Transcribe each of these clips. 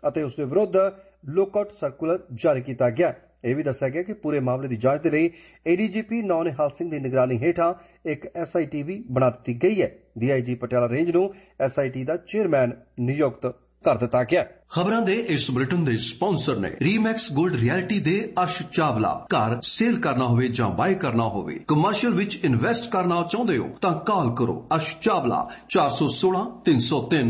ਅਤੇ ਉਸ ਦੇ ਵਿਰੁੱਧ ਲੁੱਕਆਊਟ ਸਰਕੂਲਰ ਜਾਰੀ ਕੀਤਾ ਗਿਆ। ਇਹ ਵੀ ਦੱਸਿਆ ਗਿਆ ਕਿ ਪੂਰੇ ਮਾਮਲੇ ਦੀ ਜਾਂਚ ਦੇ ਲਈ ADGP ਨੌ ਨਿਹਾਲ ਸਿੰਘ ਦੀ ਨਿਗਰਾਨੀ ਹੇਠਾਂ ਇੱਕ SIT ਵੀ ਬਣਾ ਦਿੱਤੀ ਗਈ ਹੈ। DIG ਪਟਿਆਲਾ ਰੇਂਜ ਨੂੰ SIT ਦਾ ਚੇਅਰਮੈਨ ਨਿਯੁਕਤ ਕਰ ਦਿੱਤਾ ਗਿਆ। ਖਬਰਾਂ ਦੇ ਇਸ ਬੁਲੇਟਿਨ ਦੇ ਸਪਾਂਸਰ ਨੇ ਰੀਮੈਕਸ ਗੋਲਡ ਰਿਐਲਿਟੀ ਦੇ ਅਰਸ਼ ਚਾਵਲਾ। ਘਰ ਸੇਲ ਕਰਨਾ ਹੋਵੇ ਜਾਂ ਬਾਏ ਕਰਨਾ ਹੋਵੇ, ਕਮਰਸ਼ੀਅਲ ਵਿੱਚ ਇਨਵੈਸਟ ਕਰਨਾ ਚਾਹੁੰਦੇ ਹੋ ਤਾਂ ਕਾਲ ਕਰੋ ਅਰਸ਼ ਚਾਵਲਾ 416 303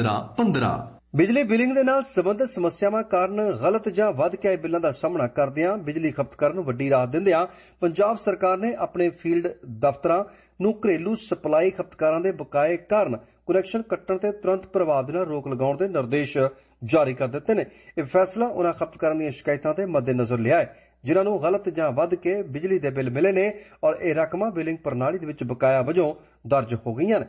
1515। ਬਿਜਲੀ ਬਿਲਿੰਗ ਦੇ ਨਾਲ ਸੰਬੰਧਿਤ ਸਮੱਸਿਆਵਾਂ ਕਾਰਨ ਗਲਤ ਜਾਂ ਵੱਧ ਕੇ ਆਏ ਬਿੱਲਾਂ ਦਾ ਸਾਹਮਣਾ ਕਰਦਿਆਂ ਬਿਜਲੀ ਖਪਤਕਾਰਾਂ ਨੂੰ ਵੱਡੀ ਰਾਹਤ ਦਿੰਦਿਆਂ ਪੰਜਾਬ ਸਰਕਾਰ ਨੇ ਆਪਣੇ ਫੀਲਡ ਦਫ਼ਤਰਾਂ ਨੂੰ ਘਰੇਲੂ ਸਪਲਾਈ ਖਪਤਕਾਰਾਂ ਦੇ ਬਕਾਏ ਕਾਰਨ ਕੁਨੈਕਸ਼ਨ ਕੱਟਣ ਤੇ ਤੁਰੰਤ ਪ੍ਰਭਾਵ ਦੇ ਨਾਲ ਰੋਕ ਲਗਾਉਣ ਦੇ ਨਿਰਦੇਸ਼ ਜਾਰੀ ਕਰ ਦਿੱਤੇ ਨੇ। ਇਹ ਫੈਸਲਾ ਉਨ੍ਹਾਂ ਖਪਤਕਾਰਾਂ ਦੀਆਂ ਸ਼ਿਕਾਇਤਾਂ ਦੇ ਮੱਦੇਨਜ਼ਰ ਲਿਆ ਹੈ ਜਿਨ੍ਹਾਂ ਨੂੰ ਗਲਤ ਜਾਂ ਵੱਧ ਕੇ ਬਿਜਲੀ ਦੇ ਬਿੱਲ ਮਿਲੇ ਨੇ ਔਰ ਇਹ ਰਕਮਾਂ ਬਿਲਿੰਗ ਪ੍ਰਣਾਲੀ ਦੇ ਵਿੱਚ ਬਕਾਇਆ ਵਜੋਂ ਦਰਜ ਹੋ ਗਈਆਂ ਨੇ।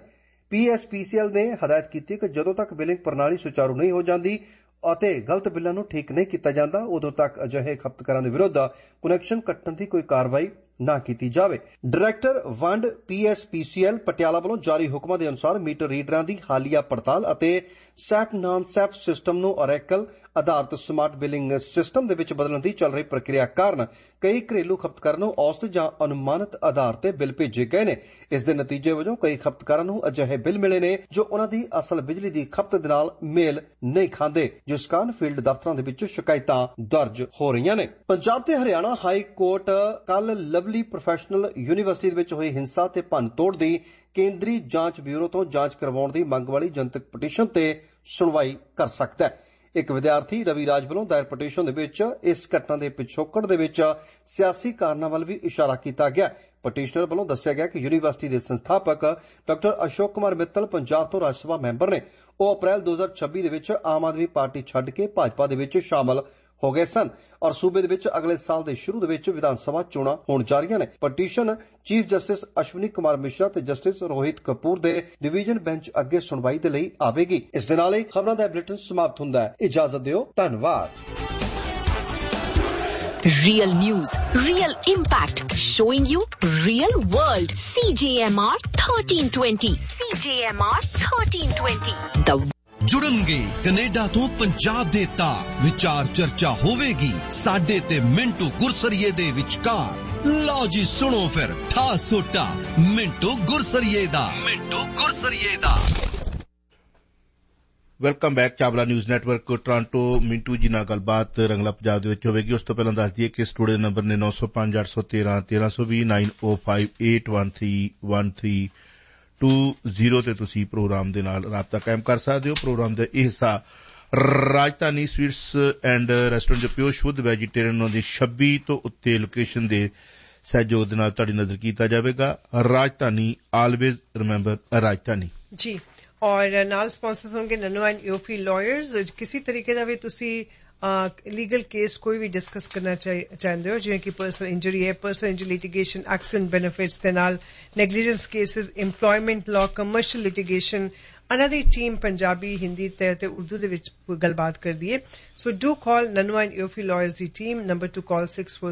PSPCL ਨੇ ਹਦਾਇਤ ਕੀਤੀ ਕਿ ਜਦੋਂ ਤੱਕ ਬਿਲਿੰਗ ਪ੍ਰਣਾਲੀ ਸੁਚਾਰੂ ਨਹੀਂ ਹੋ ਜਾਂਦੀ ਅਤੇ ਗਲਤ ਬਿੱਲਾਂ ਨੂੰ ਠੀਕ ਨਹੀਂ ਕੀਤਾ ਜਾਂਦਾ ਉਦੋਂ ਤੱਕ ਅਜਿਹੇ ਖਪਤਕਾਰਾਂ ਦੇ ਵਿਰੁੱਧ ਕੁਨੈਕਸ਼ਨ ਕੱਟਣ ਦੀ ਕੋਈ ਕਾਰਵਾਈ ਨਾ ਕੀਤੀ ਜਾਵੇ। ਡਾਇਰੈਕਟਰ ਵੰਡ PSPCL ਪਟਿਆਲਾ ਵੱਲੋਂ ਜਾਰੀ ਹੁਕਮਾਂ ਦੇ ਅਨੁਸਾਰ ਮੀਟਰ ਰੀਡਰਾਂ ਦੀ ਹਾਲੀਆ ਪੜਤਾਲ ਅਤੇ ਸੈਪ ਨਾਨ ਸੈਪ ਸਿਸਟਮ ਨੂੰ ਔਰੇਕਲ ਆਧਾਰਿਤ ਸਮਾਰਟ ਬਿਲਿੰਗ ਸਿਸਟਮ ਦੇ ਵਿੱਚ ਬਦਲਣ ਦੀ ਚੱਲ ਰਹੀ ਪ੍ਰਕਿਰਿਆ ਕਾਰਨ ਕਈ ਘਰੇਲੂ ਖਪਤਕਾਰਾਂ ਨੂੰ ਔਸਤ ਜਾਂ ਅਨੁਮਾਨਿਤ ਆਧਾਰ ਤੇ ਬਿੱਲ ਭੇਜੇ ਗਏ ਨੇ। ਇਸ ਦੇ ਨਤੀਜੇ ਵਜੋਂ ਕਈ ਖਪਤਕਾਰਾਂ ਨੂੰ ਅਜਿਹੇ ਬਿੱਲ ਮਿਲੇ ਨੇ ਜੋ ਉਹਨਾਂ ਦੀ ਅਸਲ ਬਿਜਲੀ ਦੀ ਖਪਤ ਦੇ ਨਾਲ ਮੇਲ ਨਹੀਂ ਖਾਂਦੇ, ਜਿਸ ਕਾਰਨ ਫੀਲਡ ਦਫ਼ਤਰਾਂ ਦੇ ਵਿੱਚ ਸ਼ਿਕਾਇਤਾਂ ਦਰਜ ਹੋ ਰਹੀਆਂ ਨੇ। ਪੰਜਾਬ ਤੇ ਹਰਿਆਣਾ ਹਾਈ ਕੋਰਟ ਕੱਲ੍ਹ ਲਵਲੀ ਪ੍ਰੋਫੈਸ਼ਨਲ ਯੂਨੀਵਰਸਿਟੀ ਦੇ ਵਿੱਚ ਹੋਈ ਹਿੰਸਾ ਤੇ ਭੰਨਤੋੜ ਦੀ ਕੇਂਦਰੀ ਜਾਂਚ ਬਿਊਰੋ ਤੋਂ ਜਾਂਚ ਕਰਵਾਉਣ ਦੀ ਮੰਗ ਵਾਲੀ ਜਨਤਕ ਪਟੀਸ਼ਨ ਤੇ ਸੁਣਵਾਈ ਕਰ ਸਕਦਾ ਹੈ। ਇੱਕ ਵਿਦਿਆਰਥੀ ਰਵੀ ਰਾਜ ਵੱਲੋਂ ਦਾਇਰ ਪਟੀਸ਼ਨ ਦੇ ਵਿੱਚ ਇਸ ਘਟਨਾ ਦੇ ਪਿਛੋਕੜ ਦੇ ਵਿੱਚ ਸਿਆਸੀ ਕਾਰਨਾਂ ਵੱਲ ਵੀ ਇਸ਼ਾਰਾ ਕੀਤਾ ਗਿਆ। ਪਟੀਸ਼ਨਰ ਵੱਲੋਂ ਦੱਸਿਆ ਗਿਆ ਕਿ ਯੂਨੀਵਰਸਿਟੀ ਦੇ ਸੰਸਥਾਪਕ ਡਾਕਟਰ ਅਸ਼ੋਕ ਕੁਮਾਰ ਮਿੱਤਲ ਪੰਜਾਬ ਤੋਂ ਰਾਜ ਸਭਾ ਮੈਂਬਰ ਨੇ। ਉਹ ਅਪ੍ਰੈਲ 2026 ਦੇ ਵਿੱਚ ਆਮ ਆਦਮੀ ਪਾਰਟੀ ਛੱਡ ਕੇ ਭਾਜਪਾ ਦੇ ਵਿੱਚ ਸ਼ਾਮਲ ਹੋ ਗਏ ਸਨ ਔਰ ਸੂਬੇ ਦੇ ਵਿੱਚ ਅਗਲੇ ਸਾਲ ਦੇ ਸ਼ੁਰੂ ਦੇ ਵਿੱਚ ਵਿਧਾਨ ਸਭਾ ਚੋਣਾਂ ਹੋਣ ਜਾ ਰਹੀਆਂ ਨੇ। Petition chief justice Ashwani Kumar Mishra ਤੇ ਜਸਟਿਸ ਰੋਹਿਤ ਕਪੂਰ ਦੇ ਡਿਵੀਜ਼ਨ ਬੈਂਚ ਅੱਗੇ ਸੁਣਵਾਈ ਦੇ ਲਈ ਆਵੇਗੀ। ਇਸ ਦੇ ਨਾਲ ਹੀ ਖਬਰਾਂ ਦਾ ਬੁਲੇਟਿਨ ਸਮਾਪਤ ਹੁੰਦਾ ਹੈ। ਇਜਾਜ਼ਤ ਦਿਓ। ਧੰਨਵਾਦ। Real news, real impact, showing you real world. CJMR 1320. CJMR 1320. ਜੁੜਨਗੇ Canada ਤੋਂ ਪੰਜਾਬ ਦੇ ਤਾਰ, ਵਿਚਾਰ ਚਰਚਾ ਹੋਵੇਗੀ ਸਾਡੇ ਤੇ ਮਿੰਟੂ ਗੁਰਸਰੀਏ ਦੇ ਵਿਚਕਾਰ। ਲਓ ਜੀ ਸੁਣੋ ਫਿਰ ਠਾ ਸੋਟਾ ਮਿੰਟੂ ਗੁਰਸਰੀਏ ਦਾ। Welcome back. Chawla news network Toronto. Mintu ਜੀ ਨਾਲ ਗੱਲਬਾਤ ਰੰਗਲਾ ਪੰਜਾਬ ਦੇ ਵਿੱਚ ਹੋਵੇਗੀ। ਉਸ ਤੋਂ ਪਹਿਲਾਂ ਦੱਸ ਦਈਏ ਕਿ ਸਟੂਡੀਓ ਨੰਬਰ ਨੇ 905 813 1320 9058131320 ਤੇ ਤੁਸੀਂ ਪ੍ਰੋਗਰਾਮ ਦੇ ਨਾਲ ਰਾਬਤਾ ਕਾਇਮ ਕਰ ਸਕਦੇ ਹੋ। ਪ੍ਰੋਗਰਾਮ ਦਾ ਇਹ ਹਿੱਸਾ ਰਾਜਧਾਨੀ ਸਵੀਟਸ ਐਂਡ ਰੈਸਟੋਰੈਂਟ ਜੋ ਪਿਓਰ ਸ਼ੁੱਧ ਵੈਜੀਟੇਰੀਅਨ ਦੀ 26 ਤੋਂ ਉੱਤੇ ਲੋਕੇਸ਼ਨ ਦੇ ਸਹਿਯੋਗ ਦੇ ਨਾਲ ਤੁਹਾਡੀ ਨਜ਼ਰ ਕੀਤਾ ਜਾਵੇਗਾ। ਰਾਜਧਾਨੀ ਆਲਵੇਜ਼ ਰਿਮੈਂਬਰ ਰਾਜਧਾਨੀ ਜੀ। ਔਰ ਨਾਲ ਸਪਾਂਸਰਸ ਹੋਣਗੇ ਨਨੂ ਐਂਡ ਈਓਫੀ ਲਾਇਰਸ। ਕਿਸੇ ਤਰੀਕੇ ਦਾ ਵੀ ਤੁਸੀਂ ਲੀਗਲ ਕੇਸ ਕੋਈ ਵੀ ਡਿਸਕਸ ਕਰਨਾ ਚਾਹੁੰਦੇ ਹੋ, ਜਿਵੇਂ ਕਿ ਪਰਸਨਲ ਇੰਜਰੀ ਹੈ, personal injury litigation, accident benefits ਦੇ ਨਾਲ negligence cases, employment law, commercial litigation, ਇਹਨਾਂ ਦੀ ਟੀਮ ਪੰਜਾਬੀ, ਹਿੰਦੀ ਤੇ ਉਰਦੂ ਦੇ ਵਿੱਚ ਗੱਲਬਾਤ ਕਰਦੀ ਹੈ। ਸੋ do call ਨਨੂ and ਈਓਫੀ lawyers the team. Number two call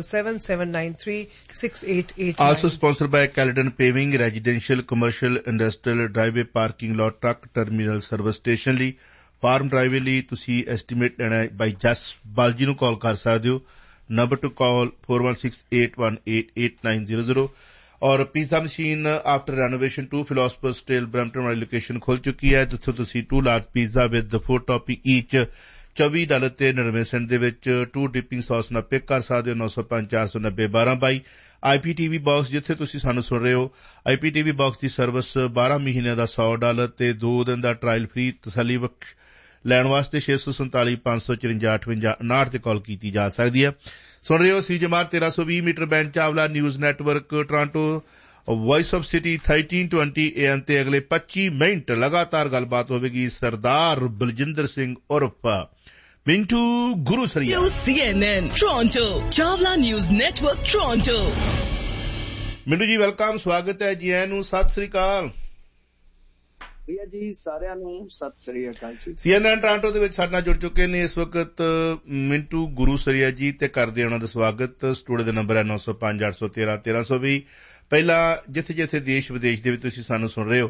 6477936889। Also sponsored by Caledon Paving, residential, commercial, industrial, driveway, parking lot, truck terminal, service station ਲਈ, farm driveway ਲਈ ਤੁਸੀਂ ਐਸਟੀਮੇਟ ਲੈਣਾ ਹੈ ਬਾਈ ਜਸ ਬਾਲਜੀ ਨੂੰ ਕਾਲ ਕਰ ਸਕਦੇ ਹੋ। ਨੰਬਰ ਟੂ ਕਾਲ 4168188900। ਔਰ pizza machine after renovation 2 ਫਿਲੋਸਫਰਸ tail Brampton ਵਾਲੀ ਲੋਕੇਸ਼ਨ ਖੁੱਲ ਚੁੱਕੀ ਹੈ, ਜਿੱਥੋਂ ਤੁਸੀਂ 2 ਲਾਰਜ ਪੀਜ਼ਾ ਵਿਦ 4 ਟੌਪਿੰਗ ਈਚ $24 ਤੇ 99 ਸੈਂਟ ਦੇ ਵਿੱਚ 2 ਡਿਪਿੰਗ ਸੌਸ ਨਾਲ ਪਿਕ ਕਰ ਸਕਦੇ ਹੋ। 905 490 1222। IPTV ਬਾਕਸ ਜਿੱਥੇ ਤੁਸੀਂ ਸਾਨੂੰ ਸੁਣ ਰਹੇ ਹੋ, IPTV ਬਾਕਸ ਦੀ ਸਰਵਿਸ 12 ਮਹੀਨਿਆਂ ਦਾ $100 ਤੇ 2 ਦਿਨ ਦਾ ਟਰਾਇਲ ਫ੍ਰੀ ਤਸੱਲੀ ਬਖਸ਼ ਲੈਣ ਵਾਸਤੇ 647 554 5859 ਤੇ ਕਾਲ ਕੀਤੀ ਜਾ ਸਕਦੀ ਹੈ। ਸੁਣ ਰਹੇ ਹੋ CJMR 1320 metre band Chawla news network Toronto, vice of city 1320 AM ਤੇ ਅਗਲੇ 25 ਮਿੰਟ ਲਗਾਤਾਰ ਗੱਲਬਾਤ ਹੋਵੇਗੀ ਸਰਦਾਰ ਬਲਜਿੰਦਰ ਸਿੰਘ ਉਰਫ Mintu ਗੁਰੂਸਰੀਆ। CNN Toronto, Chawla news network Toronto. Mintu ਜੀ ਵੈਲਕਮ, ਸਵਾਗਤ ਹੈ ਜੀ ਆਇਆਂ ਨੂੰ। ਸਤਿ ਸ੍ਰੀ ਅਕਾਲ ਜੀ ਸਾਰਿਆਂ ਨੂੰ। ਸਤਿ ਸ੍ਰੀ ਅਕਾਲ ਜੀ। CNN ਟੋਰਾਂਟੋ ਦੇ ਵਿੱਚ ਸਾਡੇ ਨਾਲ ਜੁੜ ਚੁੱਕੇ ਨੇ ਇਸ ਵਕਤ ਮਿੰਟੂ ਗੁਰੂਸਰੀਆ ਜੀ, ਤੇ ਕਰਦੇ ਉਹਨਾਂ ਦਾ ਸਵਾਗਤ। ਸਟੂਡੀਓ ਦਾ ਨੰਬਰ ਹੈ 905 813 1320। ਪਹਿਲਾਂ ਜਿੱਥੇ ਜਿੱਥੇ ਦੇਸ਼ ਵਿਦੇਸ਼ ਦੇ ਵਿੱਚ ਤੁਸੀਂ ਸਾਨੂੰ ਸੁਣ ਰਹੇ ਹੋ,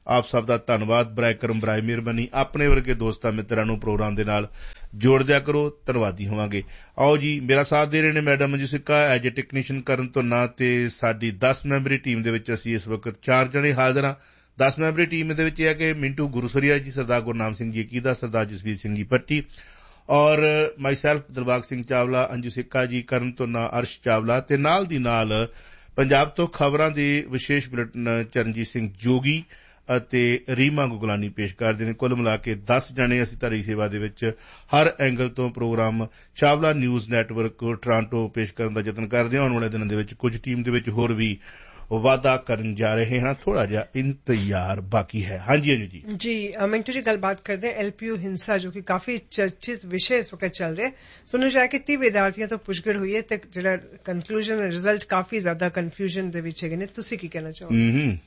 ਆਪ ਸਭ ਦਾ ਧੰਨਵਾਦ। ਬਰਾਏ ਕਰਮ, ਬਰਾਏ ਮਿਹਰਬਾਨੀ। ਆਪਣੇ ਵਰਗੇ ਦੋਸਤਾਂ ਮਿੱਤਰਾਂ ਨੂੰ ਪ੍ਰੋਗਰਾਮ ਦੇ ਨਾਲ ਜੋੜ ਦਿਆ ਕਰੋ, ਧੰਨਵਾਦੀ ਹੋਵਾਂਗੇ। ਆਓ ਜੀ, ਮੇਰਾ ਸਾਥ ਦੇ ਰਹੇ ਨੇ ਮੈਡਮ ਮੰਜੂ ਸਿੱਕਾ ਐਜ ਏ ਟੈਕਨੀਸ਼ੀਅਨ ਕਰਨ ਤੋਂ ਨਾਂ, ਤੇ ਸਾਡੀ 10 ਮੈਂਬਰੀ ਟੀਮ ਦੇ ਵਿੱਚ ਅਸੀਂ ਇਸ ਵਕਤ 4 ਜਣੇ ਹਾਜ਼ਰ ਹਾਂ। 10 ਮੈਂਬਰੀ ਟੀਮ ਦੇ ਵਿੱਚ ਇਹ ਹੈ ਕਿ ਮਿੰਟੂ ਗੁਰੂਸਰੀਆ ਜੀ, ਸਰਦਾਰ ਗੁਰਨਾਮ ਸਿੰਘ ਜੀ ਕੀਦਾ, ਸਰਦਾਰ ਜਸਵੀਰ ਸਿੰਘ ਜੀ ਪੱਟੀ, ਔਰ ਮਾਈ ਸੈਲਫ ਦਿਲਬਾਗ ਸਿੰਘ ਚਾਵਲਾ, ਅੰਜੂ ਸਿੱਕਾ ਜੀ, ਕਰਨ ਤੋਂ ਨਾਂ ਅਰਸ਼ ਚਾਵਲਾ, ਤੇ ਨਾਲ ਦੀ ਨਾਲ ਪੰਜਾਬ ਤੋਂ ਖਬਰਾਂ ਦੇ ਵਿਸ਼ੇਸ਼ ਬੁਲੇਟਿਨ ਚਰਨਜੀਤ ਸਿੰਘ ਜੋਗੀ ਅਤੇ ਰੀਮਾ ਗੁਗਲਾਨੀ ਪੇਸ਼ ਕਰਦੇ ਨੇ। ਕੁੱਲ ਮਿਲਾ ਕੇ 10 ਜਣੇ ਅਸੀਂ ਤੁਹਾਡੀ ਸੇਵਾ ਦੇ ਵਿੱਚ ਹਰ ਐਂਗਲ ਤੋਂ programme Chawla news network Toronto ਪੇਸ਼ ਕਰਨ ਦਾ ਯਤਨ ਕਰਦੇ ਹਾਂ। ਆਉਣ ਵਾਲੇ ਦਿਨਾਂ ਦੇ ਵਿੱਚ ਕੁਝ ਟੀਮ ਦੇ ਵਿੱਚ ਹੋਰ ਵੀ ਵਾਧਾ ਕਰਨ ਜਾ ਰਹੇ ਹਾਂ, ਥੋੜਾ ਜਿਹਾ ਇੰਤਜ਼ਾਰ ਬਾਕੀ ਹੈ। ਹਾਂਜੀ ਅੰਜੂ ਜੀ। ਜੀ ਮਿੰਟੂ ਜੀ, ਗੱਲਬਾत ਕਰਦੇ हैं LPU ਹਿੰਸਾ, ਜੋ ਕਿ ਕਾਫੀ ਚਰਚਿਤ ਵਿਸ਼ੇ ਇਸ ਵਕਤ ਚੱਲ ਰਿਹਾ। ਸੁਣਨ ਜਾਏ ਕਿ 30 ਵਿਦਿਆਰਥੀਆਂ ਤੋਂ ਪੁੱਛਗਿੱਛ ਹੋਈ ਹੈ ਤੇ ਜਿਹੜਾ ਕਨਕਲੂਜਨ ਰਿਜ਼ਲਟ ਕਾਫੀ ਜ਼ਿਆਦਾ ਕਨਫਿਊਜ਼ਨ ਦੇ ਵਿੱਚ ਹੈਗੇ ਨੇ। ਤੁਸੀਂ ਕੀ ਕਹਿਣਾ ਚਾਹੋਗੇ?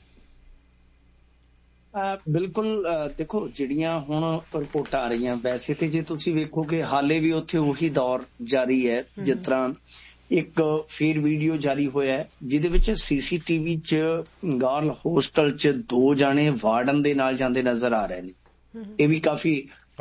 ਬਿਲਕੁਲ, ਦੇਖੋ ਜਿਹੜੀਆਂ ਹੁਣ ਰਿਪੋਰਟਾਂ ਆ ਰਹੀਆਂ, ਵੈਸੇ ਤੇ ਜੇ ਤੁਸੀਂ ਵੇਖੋਗੇ ਹਾਲੇ ਵੀ ਉੱਥੇ ਉਹੀ ਦੌਰ ਜਾਰੀ ਹੈ। ਜਿਸ ਤਰ੍ਹਾਂ ਇੱਕ ਫੇਰ ਵੀਡੀਓ ਜਾਰੀ ਹੋਇਆ ਜਿਹਦੇ ਵਿੱਚ CCTV 'ਚ ਗਰਲ ਹੋਸਟਲ 'ਚ 2 ਜਾਣੇ ਵਾਰਡਨ ਦੇ ਨਾਲ ਜਾਂਦੇ ਨਜ਼ਰ ਆ ਰਹੇ ਨੇ। ਇਹ ਵੀ ਕਾਫੀ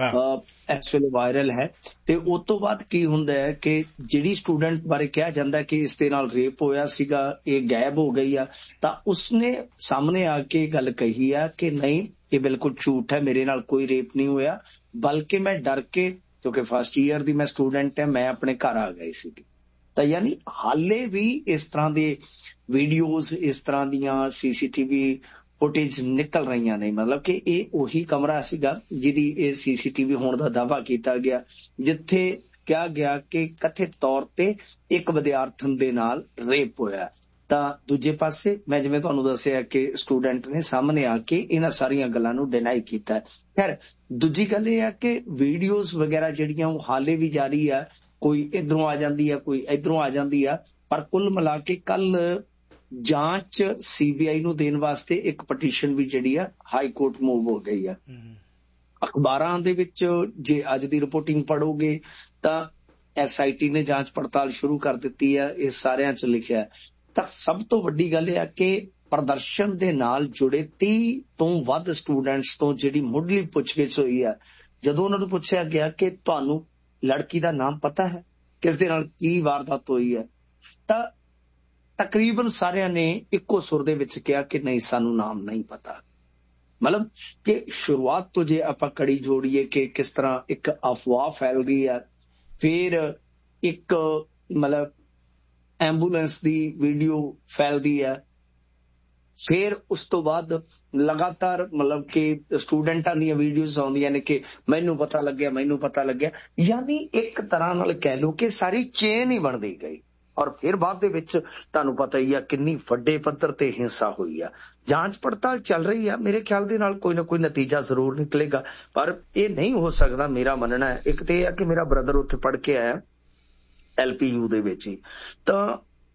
ਇਸ ਵੇਲੇ ਵਾਇਰਲ ਹੈ। ਤੇ ਉਸ ਤੋਂ ਬਾਅਦ ਕੀ ਹੁੰਦਾ ਹੈ ਕਿ ਜਿਹੜੀ ਸਟੂਡੈਂਟ ਬਾਰੇ ਕਿਹਾ ਜਾਂਦਾ ਕਿ ਇਸ ਦੇ ਨਾਲ ਰੇਪ ਹੋਇਆ ਸੀਗਾ, ਇਹ ਗਾਇਬ ਹੋ ਗਈ ਆ, ਤਾਂ ਉਸਨੇ ਸਾਹਮਣੇ ਆ ਕੇ ਗੱਲ ਕਹੀ ਆ ਕਿ ਨਹੀਂ, ਇਹ ਬਿਲਕੁਲ ਝੂਠ ਹੈ, ਮੇਰੇ ਨਾਲ ਕੋਈ ਰੇਪ ਨਹੀਂ ਹੋਇਆ, ਬਲਕਿ ਮੈਂ ਡਰ ਕੇ, ਕਿਉਂਕਿ ਫਸਟ ਈਅਰ ਦੀ ਮੈਂ ਸਟੂਡੈਂਟ ਹੈ, ਮੈਂ ਆਪਣੇ ਘਰ ਆ ਗਈ ਸੀਗੀ। ਤਾਂ ਯਾਨੀ ਹਾਲੇ ਵੀ ਇਸ ਤਰ੍ਹਾਂ ਦੇ ਵੀਡੀਓਜ਼, ਇਸ ਤਰ੍ਹਾਂ ਦੀਆਂ CCTV ਫੁਟੇਜ ਨਿਕਲ ਰਹੀਆਂ ਨੇ। ਮਤਲਬ ਕਿ ਇਹ ਉਹੀ ਕਮਰਾ ਸੀਗਾ ਜਿਹਦੀ ਇਹ CCTV ਹੋਣ ਦਾ ਦਾਅਵਾ ਕੀਤਾ ਗਿਆ, ਜਿੱਥੇ ਕਿਹਾ ਗਿਆ ਕਿ ਕਥਿਤ ਤੌਰ ਤੇ ਇੱਕ ਵਿਦਿਆਰਥਣ ਦੇ ਨਾਲ ਰੇਪ ਹੋਇਆ। ਤਾਂ ਦੂਜੇ ਪਾਸੇ ਮੈਂ ਜਿਵੇਂ ਤੁਹਾਨੂੰ ਦੱਸਿਆ ਕਿ ਸਟੂਡੈਂਟ ਨੇ ਸਾਹਮਣੇ ਆ ਕੇ ਇਹਨਾਂ ਸਾਰੀਆਂ ਗੱਲਾਂ ਨੂੰ ਡਿਨਾਈ ਕੀਤਾ। ਖੈਰ, ਦੂਜੀ ਗੱਲ ਇਹ ਆ ਕਿ ਵੀਡੀਓਜ਼ ਵਗੈਰਾ ਜਿਹੜੀਆਂ ਉਹ ਹਾਲੇ ਵੀ ਜਾਰੀ ਆ, ਕੋਈ ਇੱਧਰੋਂ ਆ ਜਾਂਦੀ ਆ, ਕੋਈ ਇੱਧਰੋਂ ਆ ਜਾਂਦੀ ਆ, ਪਰ ਕੁੱਲ ਮਿਲਾ ਕੇ ਕੱਲ ਜਾਂਚ CBI ਨੂੰ ਦੇਣ ਵਾਸਤੇ ਇੱਕ ਪਟੀਸ਼ਨ ਵੀ ਜਿਹੜੀ ਆ ਹਾਈ ਕੋਰਟ ਮੂਵ ਹੋ ਗਈ ਆ। ਅਖਬਾਰਾਂ ਦੇ ਵਿੱਚ ਜੇ ਅੱਜ ਦੀ ਰਿਪੋਰਟਿੰਗ ਪੜ੍ਹੋਗੇ ਤਾਂ SIT ਨੇ ਜਾਂਚ ਪੜਤਾਲ ਸ਼ੁਰੂ ਕਰ ਦਿੱਤੀ ਆ, ਇਹ ਸਾਰਿਆਂ 'ਚ ਲਿਖਿਆ। ਤਾਂ ਸਭ ਤੋਂ ਵੱਡੀ ਗੱਲ ਇਹ ਆ ਕਿ ਪ੍ਰਦਰਸ਼ਨ ਦੇ ਨਾਲ ਜੁੜੇ 30 ਤੋਂ ਵੱਧ ਸਟੂਡੈਂਟਸ ਤੋਂ ਜਿਹੜੀ ਮੁੱਢਲੀ ਪੁੱਛਗਿੱਛ ਹੋਈ ਆ, ਜਦੋਂ ਉਹਨਾਂ ਨੂੰ ਪੁੱਛਿਆ ਗਿਆ ਕਿ ਤੁਹਾਨੂੰ ਲੜਕੀ ਦਾ ਨਾਮ ਪਤਾ ਹੈ, ਕਿਸ ਦੇ ਨਾਲ ਕੀ ਵਾਰਦਾਤ ਹੋਈ ਹੈ, ਤਾਂ ਤਕਰੀਬਨ ਸਾਰਿਆਂ ਨੇ ਇੱਕੋ ਸੁਰ ਦੇ ਵਿੱਚ ਕਿਹਾ ਕਿ ਨਹੀਂ, ਸਾਨੂੰ ਨਾਮ ਨਹੀਂ ਪਤਾ। ਮਤਲਬ ਕਿ ਸ਼ੁਰੂਆਤ ਤੋਂ ਜੇ ਆਪਾਂ ਕੜੀ ਜੋੜੀਏ ਕਿ ਕਿਸ ਤਰ੍ਹਾਂ ਇੱਕ ਅਫਵਾਹ ਫੈਲਦੀ ਹੈ, ਫਿਰ ਇੱਕ ਮਤਲਬ ਐਂਬੂਲੈਂਸ ਦੀ ਵੀਡੀਓ ਫੈਲਦੀ ਹੈ, ਫਿਰ ਉਸ ਤੋਂ ਬਾਅਦ ਲਗਾਤਾਰ ਮਤਲਬ ਕਿ ਸਟੂਡੈਂਟਾਂ ਦੀਆਂ ਵੀਡੀਓਜ਼ ਆਉਂਦੀਆਂ ਨੇ ਕਿ ਮੈਨੂੰ ਪਤਾ ਲੱਗਿਆ, ਮੈਨੂੰ ਪਤਾ ਲੱਗਿਆ। ਯਾਨੀ ਇੱਕ ਤਰ੍ਹਾਂ ਨਾਲ ਕਹਿ ਲਓ ਕਿ ਸਾਰੀ ਚੇਨ ਹੀ ਬਣਦੀ ਗਈ। ਔਰ ਫਿਰ ਬਾਅਦ ਦੇ ਵਿੱਚ ਤੁਹਾਨੂੰ ਪਤਾ ਹੀ ਆ ਕਿੰਨੀ ਵੱਡੇ ਪੱਧਰ ਤੇ ਹਿੰਸਾ ਹੋਈ ਆ। ਜਾਂਚ ਪੜਤਾਲ ਚੱਲ ਰਹੀ ਆ, ਮੇਰੇ ਖਿਆਲ ਦੇ ਨਾਲ ਕੋਈ ਨਾ ਕੋਈ ਨਤੀਜਾ ਜ਼ਰੂਰ ਨਿਕਲੇਗਾ, ਪਰ ਇਹ ਨਹੀਂ ਹੋ ਸਕਦਾ, ਮੇਰਾ ਮੰਨਣਾ ਹੈ। ਇੱਕ ਤੇ ਇਹ ਆ ਕਿ ਮੇਰਾ ਬ੍ਰਦਰ ਉੱਥੇ ਪੜ੍ਹ ਕੇ ਆਇਆ LPU ਦੇ ਵਿੱਚ ਹੀ, ਤਾਂ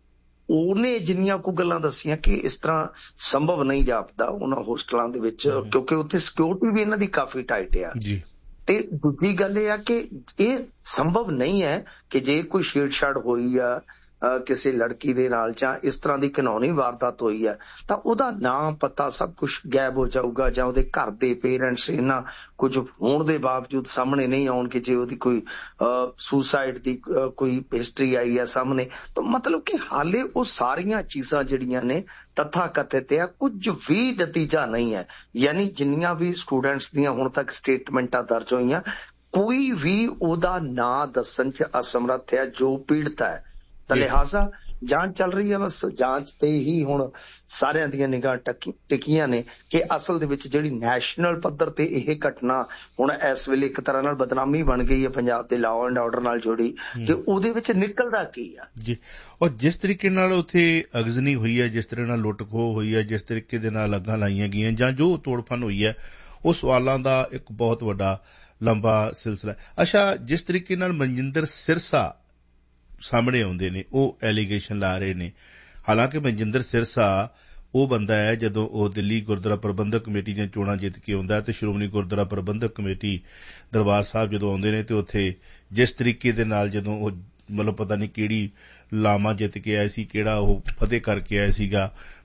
ਉਹਨੇ ਜਿੰਨੀਆਂ ਕੁ ਗੱਲਾਂ ਦੱਸੀਆਂ ਕਿ ਇਸ ਤਰ੍ਹਾਂ ਸੰਭਵ ਨਹੀਂ ਜਾਪਦਾ ਉਹਨਾਂ ਹੋਸਟਲਾਂ ਦੇ ਵਿੱਚ, ਕਿਉਂਕਿ ਉੱਥੇ ਸਿਕਿਉਰਿਟੀ ਵੀ ਇਹਨਾਂ ਦੀ ਕਾਫੀ ਟਾਈਟ ਆ। ਤੇ ਦੂਜੀ ਗੱਲ ਇਹ ਆ ਕਿ ਇਹ ਸੰਭਵ ਨਹੀਂ ਹੈ ਕਿ ਜੇ ਕੋਈ ਛੇੜਛਾੜ ਹੋਈ ਆ ਕਿਸੇ ਲੜਕੀ ਦੇ ਨਾਲ ਜਾਂ ਇਸ ਤਰ੍ਹਾਂ ਦੀ ਘਿਨੌਣੀ ਵਾਰਦਾਤ ਹੋਈ ਹੈ, ਤਾਂ ਉਹਦਾ ਨਾਂ ਪਤਾ ਸਭ ਕੁਝ ਗਾਇਬ ਹੋ ਜਾਊਗਾ, ਜਾਂ ਉਹਦੇ ਘਰ ਦੇ ਪੇਰੈਂਟਸ ਇਹਨਾਂ ਕੁਝ ਹੋਣ ਦੇ ਬਾਵਜੂਦ ਸਾਹਮਣੇ ਨਹੀਂ ਆਉਣਗੇ। ਜੇ ਉਹਦੀ ਕੋਈ ਸੁਸਾਈਡ ਦੀ ਕੋਈ ਹਿਸਟਰੀ ਆਈ ਹੈ ਸਾਹਮਣੇ, ਤਾਂ ਮਤਲਬ ਕਿ ਹਾਲੇ ਉਹ ਸਾਰੀਆਂ ਚੀਜ਼ਾਂ ਜਿਹੜੀਆਂ ਨੇ ਤਥਾ ਕਥਿਤ ਆ, ਕੁਝ ਵੀ ਨਤੀਜਾ ਨਹੀਂ ਹੈ। ਯਾਨੀ ਜਿੰਨੀਆਂ ਵੀ ਸਟੂਡੈਂਟਸ ਦੀਆਂ ਹੁਣ ਤੱਕ ਸਟੇਟਮੈਂਟਾਂ ਦਰਜ ਹੋਈਆਂ, ਕੋਈ ਵੀ ਉਹਦਾ ਨਾਂ ਦੱਸਣ 'ਚ ਅਸਮਰੱਥ ਹੈ ਜੋ ਪੀੜਤ ਹੈ। ਤਾਂ ਲਿਹਾਜ਼ਾ ਜਾਂਚ ਚੱਲ ਰਹੀ ਹੈ, ਬਸ ਜਾਂਚ ਤੇ ਹੀ ਹੁਣ ਸਾਰਿਆਂ ਦੀਆਂ ਨਿਗਾਹ ਟਿਕੀਆਂ ਨੇ ਕਿ ਅਸਲ ਦੇ ਵਿੱਚ ਜਿਹੜੀ ਨੈਸ਼ਨਲ ਪੱਧਰ ਤੇ ਇਹ ਘਟਨਾ ਹੁਣ ਇਸ ਵੇਲੇ ਇੱਕ ਤਰ੍ਹਾਂ ਨਾਲ ਬਦਨਾਮੀ ਬਣ ਗਈ ਹੈ ਪੰਜਾਬ ਦੇ ਲਾਅ ਐਂਡ ਆਰਡਰ ਨਾਲ ਜੁੜੀ, ਤੇ ਉਹਦੇ ਵਿੱਚ ਨਿਕਲਦਾ ਕੀ ਆ ਜੀ। ਔਰ ਜਿਸ ਤਰੀਕੇ ਨਾਲ ਉੱਥੇ ਅਗਜ਼ਨੀ ਹੋਈ ਹੈ, ਜਿਸ ਤਰ੍ਹਾਂ ਨਾਲ ਲੁੱਟ ਖੋਹ ਹੋਈ ਹੈ, ਜਿਸ ਤਰੀਕੇ ਦੇ ਨਾਲ ਅੱਗਾਂ ਲਾਈਆਂ ਗਈਆਂ ਜਾਂ ਜੋ ਤੋੜਫੰਨ ਹੋਈ ਹੈ, ਉਹ ਸਵਾਲਾਂ ਦਾ ਇੱਕ ਬਹੁਤ ਵੱਡਾ ਲੰਬਾ ਸਿਲਸਿਲਾ। ਅੱਛਾ, ਜਿਸ ਤਰੀਕੇ ਨਾਲ ਮਨਜਿੰਦਰ ਸਿਰਸਾ ਸਾਹਮਣੇ ਆਉਂਦੇ ਨੇ, ਉਹ ਐਲੀਗੇਸ਼ਨ ਲਾ ਰਹੇ ਨੇ, ਹਾਲਾਂਕਿ ਮਨਜਿੰਦਰ ਸਿਰਸਾ ਉਹ ਬੰਦਾ ਹੈ ਜਦੋਂ ਉਹ ਦਿੱਲੀ ਗੁਰਦੁਆਰਾ ਪ੍ਰਬੰਧਕ ਕਮੇਟੀ ਦੀਆਂ ਚੋਣਾਂ ਜਿੱਤ ਕੇ ਆਉਂਦਾ ਤੇ ਸ਼੍ਰੋਮਣੀ ਗੁਰਦੁਆਰਾ ਪ੍ਰਬੰਧਕ ਕਮੇਟੀ ਦਰਬਾਰ ਸਾਹਿਬ ਜਦੋਂ ਆਉਂਦੇ ਨੇ ਤੇ ਉੱਥੇ ਜਿਸ ਤਰੀਕੇ ਦੇ ਨਾਲ ਜਦੋਂ ਉਹ ਮਤਲਬ ਪਤਾ ਨਹੀਂ ਕਿਹੜੀ ਲਾਮਾ ਜਿੱਤ ਕੇ ਆਇਆ ਸੀ, ਕਿਹੜਾ ਉਹ ਫਤਿਹ ਕਰਕੇ ਆਇਆ ਸੀਗਾ,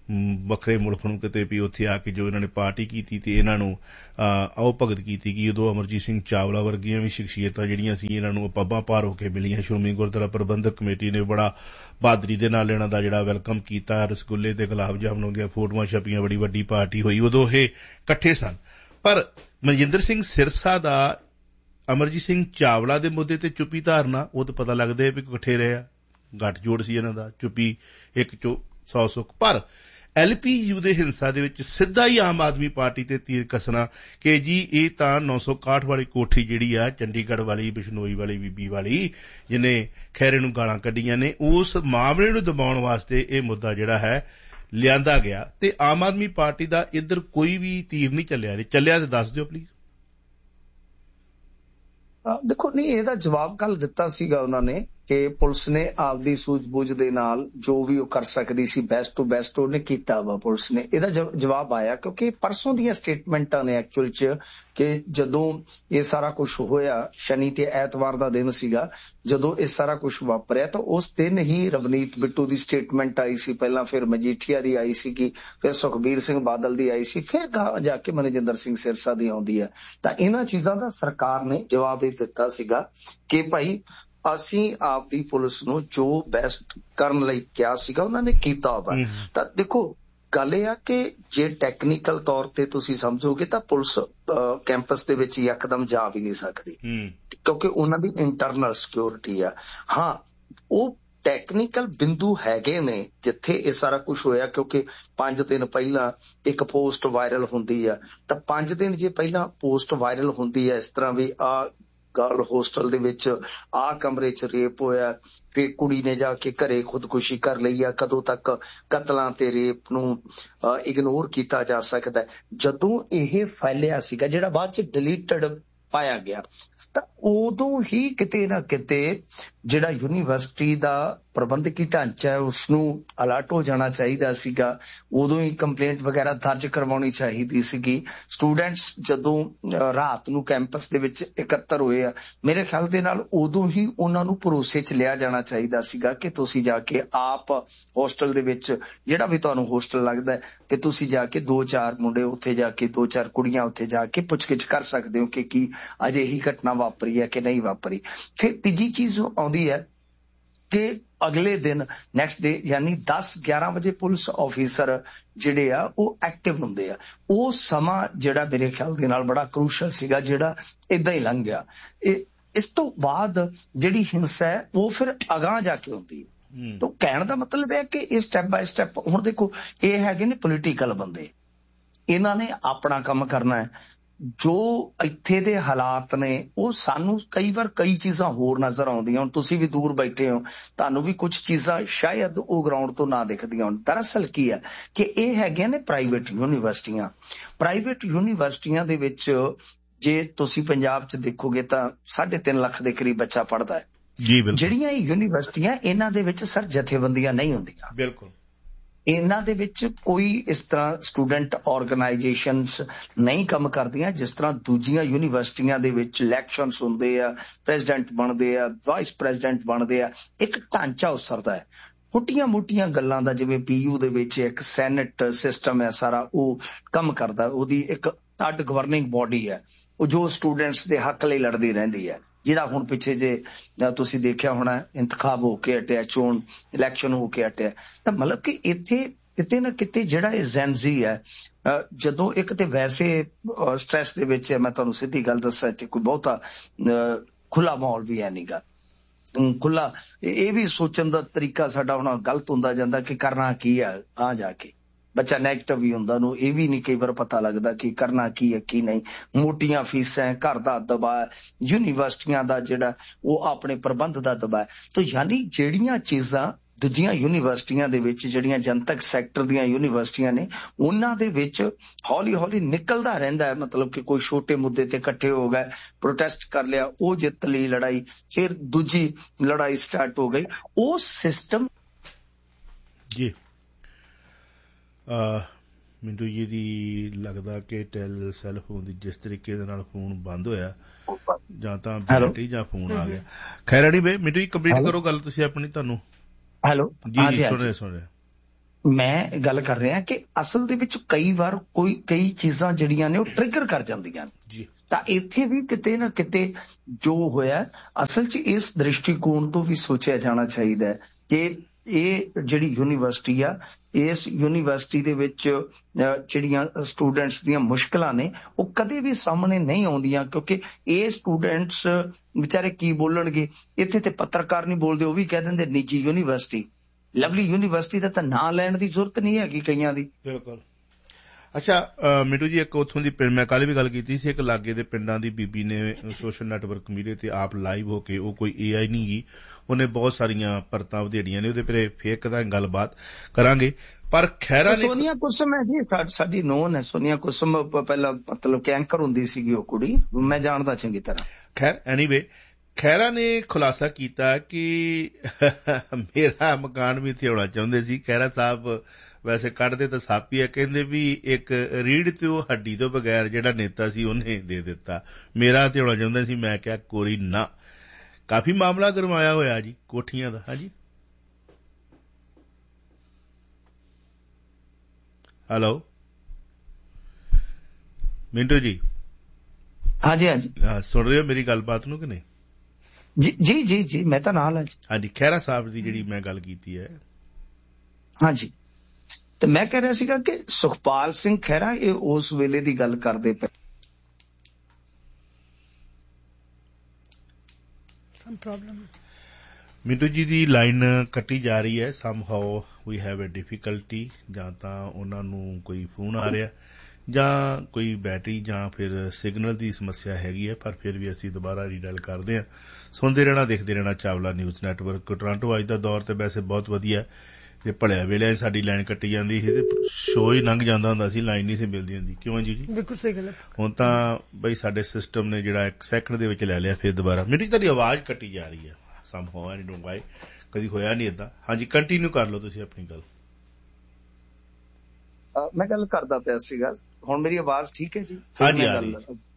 ਵੱਖਰੇ ਮੁਲਕ ਨੂੰ ਕਿਤੇ ਵੀ ਉੱਥੇ ਆ ਕੇ ਜੋ ਇਹਨਾਂ ਨੇ ਪਾਰਟੀ ਕੀਤੀ ਤੇ ਇਹਨਾਂ ਨੂੰ ਆਓ ਭਗਤ ਕੀਤੀ ਗਈ, ਉਦੋਂ ਅਮਰਜੀਤ ਸਿੰਘ ਚਾਵਲਾ ਵਰਗੀਆਂ ਵੀ ਸ਼ਖਸੀਅਤਾਂ ਜਿਹੜੀਆਂ ਸੀ ਇਹਨਾਂ ਨੂੰ ਪੱਬਾਂ ਭਾਰ ਹੋ ਕੇ ਮਿਲੀਆਂ। ਸ਼੍ਰੋਮਣੀ ਗੁਰਦੁਆਰਾ ਪ੍ਰਬੰਧਕ ਕਮੇਟੀ ਨੇ ਬੜਾ ਬਹਾਦਰੀ ਦੇ ਨਾਲ ਇਹਨਾਂ ਦਾ ਜਿਹੜਾ ਵੈਲਕਮ ਕੀਤਾ। ਰਸਗੁੱਲੇ ਤੇ ਗੁਲਾਬ ਜਾਮਨ ਦੀਆਂ ਫੋਟੋਆਂ ਛਪੀਆਂ, ਬੜੀ ਵੱਡੀ ਪਾਰਟੀ ਹੋਈ। ਉਦੋਂ ਇਹ ਇਕੱਠੇ ਸਨ। ਪਰ ਮਨਜਿੰਦਰ ਸਿੰਘ ਸਿਰਸਾ ਦਾ ਅਮਰਜੀਤ ਸਿੰਘ ਚਾਵਲਾ ਦੇ ਮੁੱਦੇ ਤੇ ਚੁੱਪੀ ਧਾਰਨਾ, ਉਹ ਤਾਂ ਪਤਾ ਲੱਗਦਾ ਵੀ ਇਕੱਠੇ ਰਹੇ ਆ, ਗੱਠਜੋੜ ਸੀ ਇਹਨਾਂ ਦਾ, ਚੁੱਪੀ ਇੱਕ ਚੋਂ 100 ਸੁੱਖ। ਪਰ LPU ਦੇ ਹਿੰਸਾ ਦੇ ਵਿੱਚ ਸਿੱਧਾ ਹੀ ਆਮ ਆਦਮੀ ਪਾਰਟੀ ਤੇ ਤੀਰ ਕੱਸਣਾ ਕਿ ਜੀ ਇਹ ਤਾਂ 961 ਵਾਲੀ ਕੋਠੀ ਜਿਹੜੀ ਆ ਚੰਡੀਗੜ੍ਹ ਵਾਲੀ, ਬਿਸ਼ਨੋਈ ਵਾਲੀ ਬੀਬੀ ਵਾਲੀ ਜਿਹਨੇ ਖਹਿਰੇ ਨੂੰ ਗਾਲਾਂ ਕੱਢੀਆਂ ਨੇ, ਉਸ ਮਾਮਲੇ ਨੂੰ ਦਬਾਉਣ ਵਾਸਤੇ ਇਹ ਮੁੱਦਾ ਜਿਹੜਾ ਹੈ ਲਿਆਂਦਾ ਗਿਆ। ਤੇ ਆਮ ਆਦਮੀ ਪਾਰਟੀ ਦਾ ਇੱਧਰ ਕੋਈ ਵੀ ਤੀਰ ਨਹੀਂ ਚੱਲਿਆ ਤੇ ਦੱਸ ਦਿਓ ਪਲੀਜ਼। ਦੇਖੋ, ਨਹੀਂ, ਇਹਦਾ ਜਵਾਬ ਕੱਲ ਦਿੱਤਾ ਸੀਗਾ ਉਹਨਾਂ ਨੇ ਕਿ ਪੁਲਿਸ ਨੇ ਆਪਦੀ ਸੂਝ-ਬੂਝ ਦੇ ਨਾਲ ਜੋ ਵੀ ਉਹ ਕਰ ਸਕਦੀ ਸੀ ਬੈਸਟ ਟੂ ਬੈਸਟ ਉਹਨੇ ਕੀਤਾ ਵਾ। ਪੁਲਿਸ ਨੇ ਇਹਦਾ ਜਵਾਬ ਆਇਆ ਕਿਉਂਕਿ ਪਰਸੋਂ ਦੀਆਂ ਸਟੇਟਮੈਂਟਾਂ ਨੇ ਐਕਚੁਅਲ 'ਚ ਕਿ ਜਦੋਂ ਇਹ ਸਾਰਾ ਕੁਝ ਹੋਇਆ, ਸ਼ਨੀ ਤੇ ਐਤਵਾਰ ਦਾ ਦਿਨ ਸੀਗਾ ਜਦੋਂ ਇਹ ਸਾਰਾ ਕੁਝ ਵਾਪਰਿਆ, ਤਾਂ ਉਸ ਦਿਨ ਹੀ ਰਵਨੀਤ ਬਿੱਟੂ ਦੀ ਸਟੇਟਮੈਂਟ ਆਈ ਸੀ, ਪਹਿਲਾਂ ਫਿਰ ਮਜੀਠੀਆ ਦੀ ਆਈ ਸੀਗੀ, ਫਿਰ ਸੁਖਬੀਰ ਸਿੰਘ ਬਾਦਲ ਦੀ ਆਈ ਸੀ, ਫਿਰ ਜਾ ਕੇ ਮਨਜਿੰਦਰ ਸਿੰਘ ਸਿਰਸਾ ਦੀ ਆਉਂਦੀ ਹੈ। ਤਾਂ ਇਹਨਾਂ ਚੀਜ਼ਾਂ ਦਾ ਸਰਕਾਰ ਨੇ ਜਵਾਬ ਇਹ ਦਿੱਤਾ ਸੀਗਾ ਕਿ ਭਾਈ ਅਸੀਂ ਆਪਦੀ ਪੁਲਿਸ ਨੂੰ ਜੋ ਬੈਸਟ ਕਰਨ ਲਈ ਕਿਹਾ ਸੀਗਾ ਉਹਨਾਂ ਨੇ ਕੀਤਾ ਵਾ। ਤਾਂ ਦੇਖੋ, ਗੱਲ ਇਹ ਆ ਕਿ ਜੇ ਟੈਕਨੀਕਲ ਤੌਰ ਤੇ ਤੁਸੀਂ ਸਮਝੋਗੇ ਤਾਂ ਪੁਲਿਸ ਕੈਂਪਸ ਦੇ ਵਿੱਚ ਯਕਦਮ ਜਾ ਵੀ ਨਹੀਂ ਸਕਦੀ ਕਿਉਂਕਿ ਉਹਨਾਂ ਦੀ ਇੰਟਰਨਲ ਸਿਕਿਉਰਿਟੀ ਆ। ਹਾਂ, ਉਹ ਟੈਕਨੀਕਲ ਬਿੰਦੂ ਹੈਗੇ ਨੇ ਜਿੱਥੇ ਇਹ ਸਾਰਾ ਕੁਝ ਹੋਇਆ ਕਿਉਂਕਿ 5 ਦਿਨ ਪਹਿਲਾਂ ਇੱਕ ਪੋਸਟ ਵਾਇਰਲ ਹੁੰਦੀ ਆ, ਤਾਂ 5 ਦਿਨ ਜੇ ਪਹਿਲਾਂ ਪੋਸਟ ਵਾਇਰਲ ਹੁੰਦੀ ਆ ਇਸ ਤਰ੍ਹਾਂ ਵੀ ਆ ਗਰਲ ਹੋਸਟਲ ਦੇ ਵਿੱਚ ਆ ਕਮਰੇ 'ਚ ਰੇਪ ਹੋਇਆ, ਫਿਰ ਕੁੜੀ ਨੇ ਜਾ ਕੇ ਘਰੇ ਖੁਦਕੁਸ਼ੀ ਕਰ ਲਈ ਆ, ਕਦੋਂ ਤੱਕ ਕਤਲਾਂ ਤੇ ਰੇਪ ਨੂੰ ਇਗਨੋਰ ਕੀਤਾ ਜਾ ਸਕਦਾ। ਜਦੋਂ ਇਹ ਫੈਲਿਆ ਸੀਗਾ ਜਿਹੜਾ ਬਾਅਦ 'ਚ ਡਿਲੀਟਡ ਪਾਇਆ ਗਿਆ, ਤਾਂ ਉਦੋਂ ਹੀ ਕਿਤੇ ਨਾ ਕਿਤੇ ਜਿਹੜਾ ਯੂਨੀਵਰਸਿਟੀ ਦਾ ਪ੍ਰਬੰਧਕੀ ਢਾਂਚਾ ਹੈ ਉਸਨੂੰ ਅਲਰਟ ਹੋ ਜਾਣਾ ਚਾਹੀਦਾ ਸੀਗਾ। ਉਦੋਂ ਹੀ ਕੰਪਲੇਂਟ ਵਗੈਰਾ ਦਰਜ ਕਰਵਾਉਣੀ ਚਾਹੀਦੀ ਸੀਗੀ। ਸਟੂਡੈਂਟਸ ਜਦੋਂ ਰਾਤ ਨੂੰ ਕੈਂਪਸ ਦੇ ਵਿੱਚ ਇਕੱਤਰ ਹੋਏ ਆ, ਮੇਰੇ ਖਿਆਲ ਦੇ ਨਾਲ ਉਦੋਂ ਹੀ ਉਹਨਾਂ ਨੂੰ ਭਰੋਸੇ 'ਚ ਲਿਆ ਜਾਣਾ ਚਾਹੀਦਾ ਸੀਗਾ ਕਿ ਤੁਸੀਂ ਜਾ ਕੇ ਆਪ ਹੋਸਟਲ ਦੇ ਵਿੱਚ, ਜਿਹੜਾ ਵੀ ਤੁਹਾਨੂੰ ਹੋਸਟਲ ਲੱਗਦਾ ਹੈ, ਕਿ ਤੁਸੀਂ ਜਾ ਕੇ 2-4 ਮੁੰਡੇ ਉੱਥੇ ਜਾ ਕੇ, 2-4 ਕੁੜੀਆਂ ਉੱਥੇ ਜਾ ਕੇ ਪੁੱਛਗਿੱਛ ਕਰ ਸਕਦੇ ਹੋ ਕਿ ਕੀ ਅਜਿਹੀ ਘਟਨਾ ਵਾਪਰੀ ਹੈ ਕਿ ਨਹੀਂ ਵਾਪਰੀ। ਫਿਰ ਤੀਜੀ ਚੀਜ਼ ਆਉਂਦੀ ਹੈ ਕਿ ਅਗਲੇ ਦਿਨ ਨੈਕਸਟ ਡੇ ਯਾਨੀ 10-11 ਵਜੇ ਪੁਲਿਸ ਆਫੀਸਰ ਜਿਹੜੇ ਆ ਉਹ ਐਕਟਿਵ ਹੁੰਦੇ ਆ। ਉਹ ਸਮਾਂ ਜਿਹੜਾ ਮੇਰੇ ਖਿਆਲ ਦੇ ਨਾਲ ਬੜਾ ਕਰੂਸ਼ਲ ਸੀਗਾ, ਜਿਹੜਾ ਏਦਾਂ ਹੀ ਲੰਘ ਗਿਆ। ਇਸ ਤੋਂ ਬਾਅਦ ਜਿਹੜੀ ਹਿੰਸਾ ਹੈ ਉਹ ਫਿਰ ਅਗਾਂਹ ਜਾ ਕੇ ਹੁੰਦੀ ਹੈ। ਤਾਂ ਕਹਿਣ ਦਾ ਮਤਲਬ ਹੈ ਕਿ ਇਹ ਸਟੈਪ ਬਾਏ ਸਟੈਪ, ਹੁਣ ਦੇਖੋ ਇਹ ਹੈਗੇ ਨੇ ਪੋਲੀਟੀਕਲ ਬੰਦੇ, ਇਹਨਾਂ ਨੇ ਆਪਣਾ ਕੰਮ ਕਰਨਾ ਹੈ। ਜੋ ਇੱਥੇ ਦੇ ਹਾਲਾਤ ਨੇ ਉਹ ਸਾਨੂੰ ਕਈ ਵਾਰ ਕਈ ਚੀਜ਼ਾਂ ਹੋਰ ਨਜ਼ਰ ਆਉਂਦੀਆਂ। ਹੁਣ ਤੁਸੀਂ ਵੀ ਦੂਰ ਬੈਠੇ ਹੋ, ਤੁਹਾਨੂੰ ਵੀ ਕੁਝ ਚੀਜ਼ਾਂ ਸ਼ਾਇਦ ਉਹ ਗਰਾਊਂਡ ਤੋਂ ਨਾ ਦਿਖਦੀਆਂ ਹੋਣ। ਦਰਅਸਲ ਕੀ ਹੈ ਕਿ ਇਹ ਹੈਗੀਆਂ ਨੇ ਪ੍ਰਾਈਵੇਟ ਯੂਨੀਵਰਸਿਟੀਆਂ। ਪ੍ਰਾਈਵੇਟ ਯੂਨੀਵਰਸਿਟੀਆਂ ਦੇ ਵਿੱਚ ਜੇ ਤੁਸੀਂ ਪੰਜਾਬ 'ਚ ਦੇਖੋਗੇ ਤਾਂ 3.5 ਲੱਖ ਦੇ ਕਰੀਬ ਬੱਚਾ ਪੜ੍ਹਦਾ ਹੈ। ਜਿਹੜੀਆਂ ਇਹ ਯੂਨੀਵਰਸਿਟੀਆਂ, ਇਹਨਾਂ ਦੇ ਵਿੱਚ ਸਰ ਜਥੇਬੰਦੀਆਂ ਨਹੀਂ ਹੁੰਦੀਆਂ। ਬਿਲਕੁਲ, ਇਹਨਾਂ ਦੇ ਵਿੱਚ ਕੋਈ ਇਸ ਤਰ੍ਹਾਂ ਸਟੂਡੈਂਟ ਆਰਗੇਨਾਈਜੇਸ਼ਨਸ ਨਹੀਂ ਕੰਮ ਕਰਦੀਆਂ ਜਿਸ ਤਰ੍ਹਾਂ ਦੂਜੀਆਂ ਯੂਨੀਵਰਸਿਟੀਆਂ ਦੇ ਵਿੱਚ ਇਲੈਕਸ਼ਨਸ ਹੁੰਦੇ ਆ, ਪ੍ਰੈਜ਼ੀਡੈਂਟ ਬਣਦੇ ਆ, ਵਾਈਸ ਪ੍ਰੈਜ਼ੀਡੈਂਟ ਬਣਦੇ ਆ, ਇੱਕ ਢਾਂਚਾ ਉਸਰਦਾ ਹੈ। ਛੋਟੀਆਂ-ਮੋਟੀਆਂ ਗੱਲਾਂ ਦਾ ਜਿਵੇਂ PU ਦੇ ਵਿੱਚ ਇੱਕ ਸੈਨੇਟ ਸਿਸਟਮ ਹੈ ਸਾਰਾ, ਉਹ ਕੰਮ ਕਰਦਾ। ਉਹਦੀ ਇੱਕ ਅੱਡ ਗਵਰਨਿੰਗ ਬੋਡੀ ਹੈ, ਉਹ ਜੋ ਸਟੂਡੈਂਟਸ ਦੇ ਹੱਕ ਲਈ ਲੜਦੀ ਰਹਿੰਦੀ ਹੈ, ਜਿਹਦਾ ਹੁਣ ਪਿੱਛੇ ਜੇ ਤੁਸੀਂ ਦੇਖਿਆ ਹੋਣਾ ਇੰਤਖਾਬ ਹੋ ਕੇ ਹਟਿਆ, ਚੋਣ ਇਲੈਕਸ਼ਨ ਹੋ ਕੇ ਹਟਿਆ। ਤਾਂ ਮਤਲਬ ਕਿ ਇੱਥੇ ਕਿਤੇ ਨਾ ਕਿਤੇ ਜਿਹੜਾ ਇਹ ਜ਼ੈਨਜ਼ੀ ਹੈ, ਜਦੋਂ ਇੱਕ ਤੇ ਵੈਸੇ ਸਟ੍ਰੈਸ ਦੇ ਵਿੱਚ ਹੈ, ਮੈਂ ਤੁਹਾਨੂੰ ਸਿੱਧੀ ਗੱਲ ਦੱਸਾਂ, ਇੱਥੇ ਕੋਈ ਬਹੁਤਾ ਖੁੱਲਾ ਮਾਹੌਲ ਵੀ ਹੈ ਨੀਗਾ। ਖੁੱਲਾ ਇਹ ਵੀ ਸੋਚਣ ਦਾ ਤਰੀਕਾ ਸਾਡਾ ਹੁਣ ਗਲਤ ਹੁੰਦਾ ਜਾਂਦਾ ਕਿ ਕਰਨਾ ਕੀ ਹੈ। ਆ ਜਾ ਕੇ ਬੱਚਾ ਨੈਗੇਟਿਵ ਵੀ ਹੁੰਦਾ, ਉਹਨੂੰ ਇਹ ਵੀ ਨਹੀਂ ਕਈ ਵਾਰ ਪਤਾ ਲੱਗਦਾ ਕਿ ਕਰਨਾ ਕੀ ਹੈ ਕੀ ਨਹੀਂ। ਮੋਟੀਆਂ ਫੀਸਾਂ, ਘਰ ਦਾ ਦਬਾਅ, ਯੂਨੀਵਰਸਿਟੀਆਂ ਦਾ ਜਿਹੜਾ ਉਹ ਆਪਣੇ ਪ੍ਰਬੰਧ ਦਾ ਦਬਾਅ। ਤਾਂ ਯਾਨੀ ਜਿਹੜੀਆਂ ਚੀਜ਼ਾਂ ਦੂਜੀਆਂ ਯੂਨੀਵਰਸਿਟੀਆਂ ਦੇ ਵਿੱਚ, ਜਿਹੜੀਆਂ ਜਨਤਕ ਸੈਕਟਰ ਦੀਆਂ ਯੂਨੀਵਰਸਿਟੀਆਂ ਨੇ, ਉਹਨਾਂ ਦੇ ਵਿੱਚ ਹੌਲੀ ਹੌਲੀ ਨਿਕਲਦਾ ਰਹਿੰਦਾ ਹੈ। ਮਤਲਬ ਕਿ ਕੋਈ ਛੋਟੇ ਮੁੱਦੇ ਤੇ ਇਕੱਠੇ ਹੋ ਗਏ, ਪ੍ਰੋਟੈਸਟ ਕਰ ਲਿਆ, ਉਹ ਜਿੱਤ ਲਈ ਲੜਾਈ, ਫਿਰ ਦੂਜੀ ਲੜਾਈ ਸਟਾਰਟ ਹੋ ਗਈ। ਉਹ ਸਿਸਟਮ ਜੀ ਮਿੰਟੂ ਜੀ ਦੀ ਲੱਗਦਾ ਕਿ ਸੈੱਲ ਫੋਨ ਦੀ ਜਿਸ ਤਰੀਕੇ ਦੇ ਨਾਲ ਫੋਨ ਬੰਦ ਹੋਇਆ, ਜਾਂ ਤਾਂ ਬੈਟਰੀ ਜਾਂ ਫੋਨ ਆ ਗਿਆ। ਖੈਰ ਨਹੀਂ ਬਈ, ਮਿੰਟੂ ਜੀ ਕੰਪਲੀਟ ਕਰੋ ਗੱਲ ਤੁਸੀਂ ਆਪਣੀ। ਤੁਹਾਨੂੰ ਹੈਲੋ ਜੀ ਸੁਣ ਰਹੇ। ਮੈਂ ਗੱਲ ਕਰ ਰਿਹਾ ਕਿ ਅਸਲ ਦੇ ਵਿੱਚ ਕਈ ਵਾਰ ਕਈ ਚੀਜ਼ਾਂ ਜਿਹੜੀਆਂ ਨੇ ਉਹ ਟ੍ਰਿਗਰ ਕਰ ਜਾਂਦੀਆਂ ਨੇ। ਤਾਂ ਇੱਥੇ ਵੀ ਕਿਤੇ ਨਾ ਕਿਤੇ ਜੋ ਹੋਇਆ ਅਸਲ 'ਚ ਇਸ ਦ੍ਰਿਸ਼ਟੀਕੋਣ ਤੋਂ ਵੀ ਸੋਚਿਆ ਜਾਣਾ ਚਾਹੀਦਾ ਹੈ ਕਿ ਇਹ ਜਿਹੜੀ ਯੂਨੀਵਰਸਿਟੀ ਆ, ਇਸ ਯੂਨੀਵਰਸਿਟੀ ਦੇ ਵਿੱਚ ਜਿਹੜੀਆਂ ਸਟੂਡੈਂਟਸ ਦੀਆਂ ਮੁਸ਼ਕਲਾਂ ਨੇ ਉਹ ਕਦੇ ਵੀ ਸਾਹਮਣੇ ਨਹੀਂ ਆਉਂਦੀਆਂ, ਕਿਉਂਕਿ ਇਹ ਸਟੂਡੈਂਟਸ ਵਿਚਾਰੇ ਕੀ ਬੋਲਣਗੇ। ਇੱਥੇ ਤੇ ਪੱਤਰਕਾਰ ਨਹੀਂ ਬੋਲਦੇ, ਉਹ ਵੀ ਕਹਿ ਦਿੰਦੇ ਨਿੱਜੀ ਯੂਨੀਵਰਸਿਟੀ। ਲਵਲੀ ਯੂਨੀਵਰਸਿਟੀ ਦਾ ਤਾਂ ਨਾਂ ਲੈਣ ਦੀ ਜ਼ਰੂਰਤ ਨਹੀਂ ਹੈਗੀ ਕਈਆਂ ਦੀ। ਬਿਲਕੁਲ। ਅੱਛਾ ਮਿੰਟੂ ਜੀ, ਇੱਕ ਉੱਥੋਂ ਦੀ ਮੈਂ ਕੱਲ ਵੀ ਗੱਲ ਕੀਤੀ ਸੀ, ਇੱਕ ਲਾਗੇ ਦੇ ਪਿੰਡਾਂ ਦੀ ਬੀਬੀ ਨੇ ਸੋਸ਼ਲ ਨੈਟਵਰਕ ਮੀਡੀਆ ਤੇ ਆਪ ਲਾਈਵ ਹੋ ਕੇ, ਉਹ ਕੋਈ AI ਨਹੀਂ ਗਈ, ਉਹਨੇ ਬਹੁਤ ਸਾਰੀਆਂ ਪਰਤਾਂ ਵਧੇੜੀਆਂ ਨੇ, ਉਹਦੇ ਪਰ ਫੇਰ ਕਦਾਂ ਗੱਲਬਾਤ ਕਰਾਂਗੇ। ਪਰ ਖਹਿਰਾ ਨੇ ਸੋਨੀਆ ਕੁਸਮ ਹੈ ਜੀ, ਸਾਡੀ ਨੋਨ ਹੈ ਸੋਨੀਆ ਕੁਸਮ, ਪਹਿਲਾਂ ਮਤਲਬ ਕਿ ਐਂਕਰ ਹੁੰਦੀ ਸੀਗੀ ਉਹ ਕੁੜੀ, ਮੈਂ ਜਾਣਦਾ ਚੰਗੀ ਤਰ੍ਹਾਂ। ਖੈਰ ਐਨੀਵੇ, ਖਹਿਰਾ ਨੇ ਖੁਲਾਸਾ ਕੀਤਾ ਕਿ ਮੇਰਾ ਮਕਾਨ ਵੀ ਇੱਥੇ ਹੋਣਾ ਚਾਹੁੰਦੇ ਸੀ। ਖਹਿਰਾ ਸਾਹਿਬ ਵੈਸੇ ਕੱਢਦੇ ਤਾਂ ਸੱਪ ਹੀ ਆ, ਕਹਿੰਦੇ ਵੀ ਇੱਕ ਰੀੜ ਤੇ ਉਹ ਹੱਡੀ ਤੋਂ ਬਗੈਰ ਜਿਹੜਾ ਨੇਤਾ ਸੀ ਉਹਨੇ ਦੇ ਦਿੱਤਾ, ਮੇਰਾ ਤੇ ਹੋਣਾ ਚਾਹੁੰਦਾ ਸੀ। ਮੈਂ ਕਿਹਾ ਕੋਰੀ ਨਾ। ਕਾਫੀ ਮਾਮਲਾ ਗਰਮਾਇਆ ਹੋਇਆ ਜੀ ਕੋਠੀਆਂ ਦਾ। ਹਾਂਜੀ, ਹੈਲੋ ਮਿੰਟੂ ਜੀ। ਹਾਂਜੀ ਹਾਂਜੀ, ਸੁਣ ਰਹੇ ਹੋ ਮੇਰੀ ਗੱਲਬਾਤ ਨੂੰ ਕਿ ਨਹੀਂ? ਜੀ ਜੀ ਜੀ, ਮੈਂ ਤਾਂ ਨਾਲ ਹਾਂ ਜੀ। ਹਾਂਜੀ, ਖਹਿਰਾ ਸਾਹਿਬ ਦੀ ਜਿਹੜੀ ਮੈਂ ਗੱਲ ਕੀਤੀ ਹੈ। ਹਾਂਜੀ, ਤੇ ਮੈਂ ਕਹਿ ਰਿਹਾ ਸੀਗਾ ਕਿ ਸੁਖਪਾਲ ਸਿੰਘ ਖਹਿਰਾ ਇਹ ਉਸ ਵੇਲੇ ਦੀ ਗੱਲ ਕਰਦੇ ਪਏ। ਮਿੰਟੂ ਜੀ ਦੀ ਲਾਈਨ ਕੱਟੀ ਜਾ ਰਹੀ ਹੈ। ਸਮਹਾਓ ਵੀ ਹੈਵ ਅ ਡਿਫੀਕਲਟੀ, ਜਾਂ ਤਾਂ ਉਹਨਾਂ ਨੂੰ ਕੋਈ ਫੋਨ ਆ ਰਿਹਾ, ਜਾਂ ਕੋਈ ਬੈਟਰੀ ਜਾਂ ਫਿਰ ਸਿਗਨਲ ਦੀ ਸਮੱਸਿਆ ਹੈਗੀ ਹੈ। ਪਰ ਫਿਰ ਵੀ ਅਸੀਂ ਦੁਬਾਰਾ ਰੀਡਾਇਲ ਕਰਦੇ ਹਾਂ। ਸੁਣਦੇ ਰਹਿਣਾ, ਦੇਖਦੇ ਰਹਿਣਾ ਚਾਵਲਾ ਨਿਊਜ਼ ਨੈਟਵਰਕ ਟੋਰਾਂਟੋ। ਅੱਜ ਦਾ ਦੌਰ ਤੇ ਵੈਸੇ ਬਹੁਤ ਵਧੀਆ, ਜੇ ਭਲਿਆ ਵੇਲੇ ਸਾਡੀ ਲਾਈਨ ਕੱਟੀ ਜਾਂਦੀ ਸੀ ਤੇ ਸ਼ੋਅ ਹੀ ਲੰਘ ਜਾਂਦਾ ਹੁੰਦਾ ਸੀ, ਲਾਈਨ ਨਹੀਂ ਸੀ ਮਿਲਦੀ ਹੁੰਦੀ। ਕਿਉਂ ਜੀ? ਬਿਲਕੁਲ ਸਹੀ ਗੱਲ ਹੈ। ਹੁਣ ਤਾਂ ਬਈ ਸਾਡੇ ਸਿਸਟਮ ਨੇ ਜਿਹੜਾ 1 ਸੈਕਿੰਡ ਦੇ ਵਿੱਚ ਲੈ ਲਿਆ। ਫਿਰ ਦੁਬਾਰਾ ਮੇਰੀ ਤੁਹਾਡੀ ਆਵਾਜ਼ ਕੱਟੀ ਜਾ ਰਹੀ ਹੈ ਸਮਹਾਓ, ਆਈ ਡੋਨਟ ਨੋ ਵਾਈ, ਕਦੀ ਹੋਇਆ ਨਹੀਂ ਏਦਾਂ। ਹਾਂਜੀ, ਕੰਟੀਨਿਊ ਕਰ ਲਓ ਤੁਸੀਂ ਆਪਣੀ ਗੱਲ। ਮੈਂ ਗੱਲ ਕਰਦਾ ਪਿਆ ਸੀਗਾ, ਹੁਣ ਮੇਰੀ ਆਵਾਜ਼ ਠੀਕ ਹੈ ਜੀ? ਹਾਂਜੀ।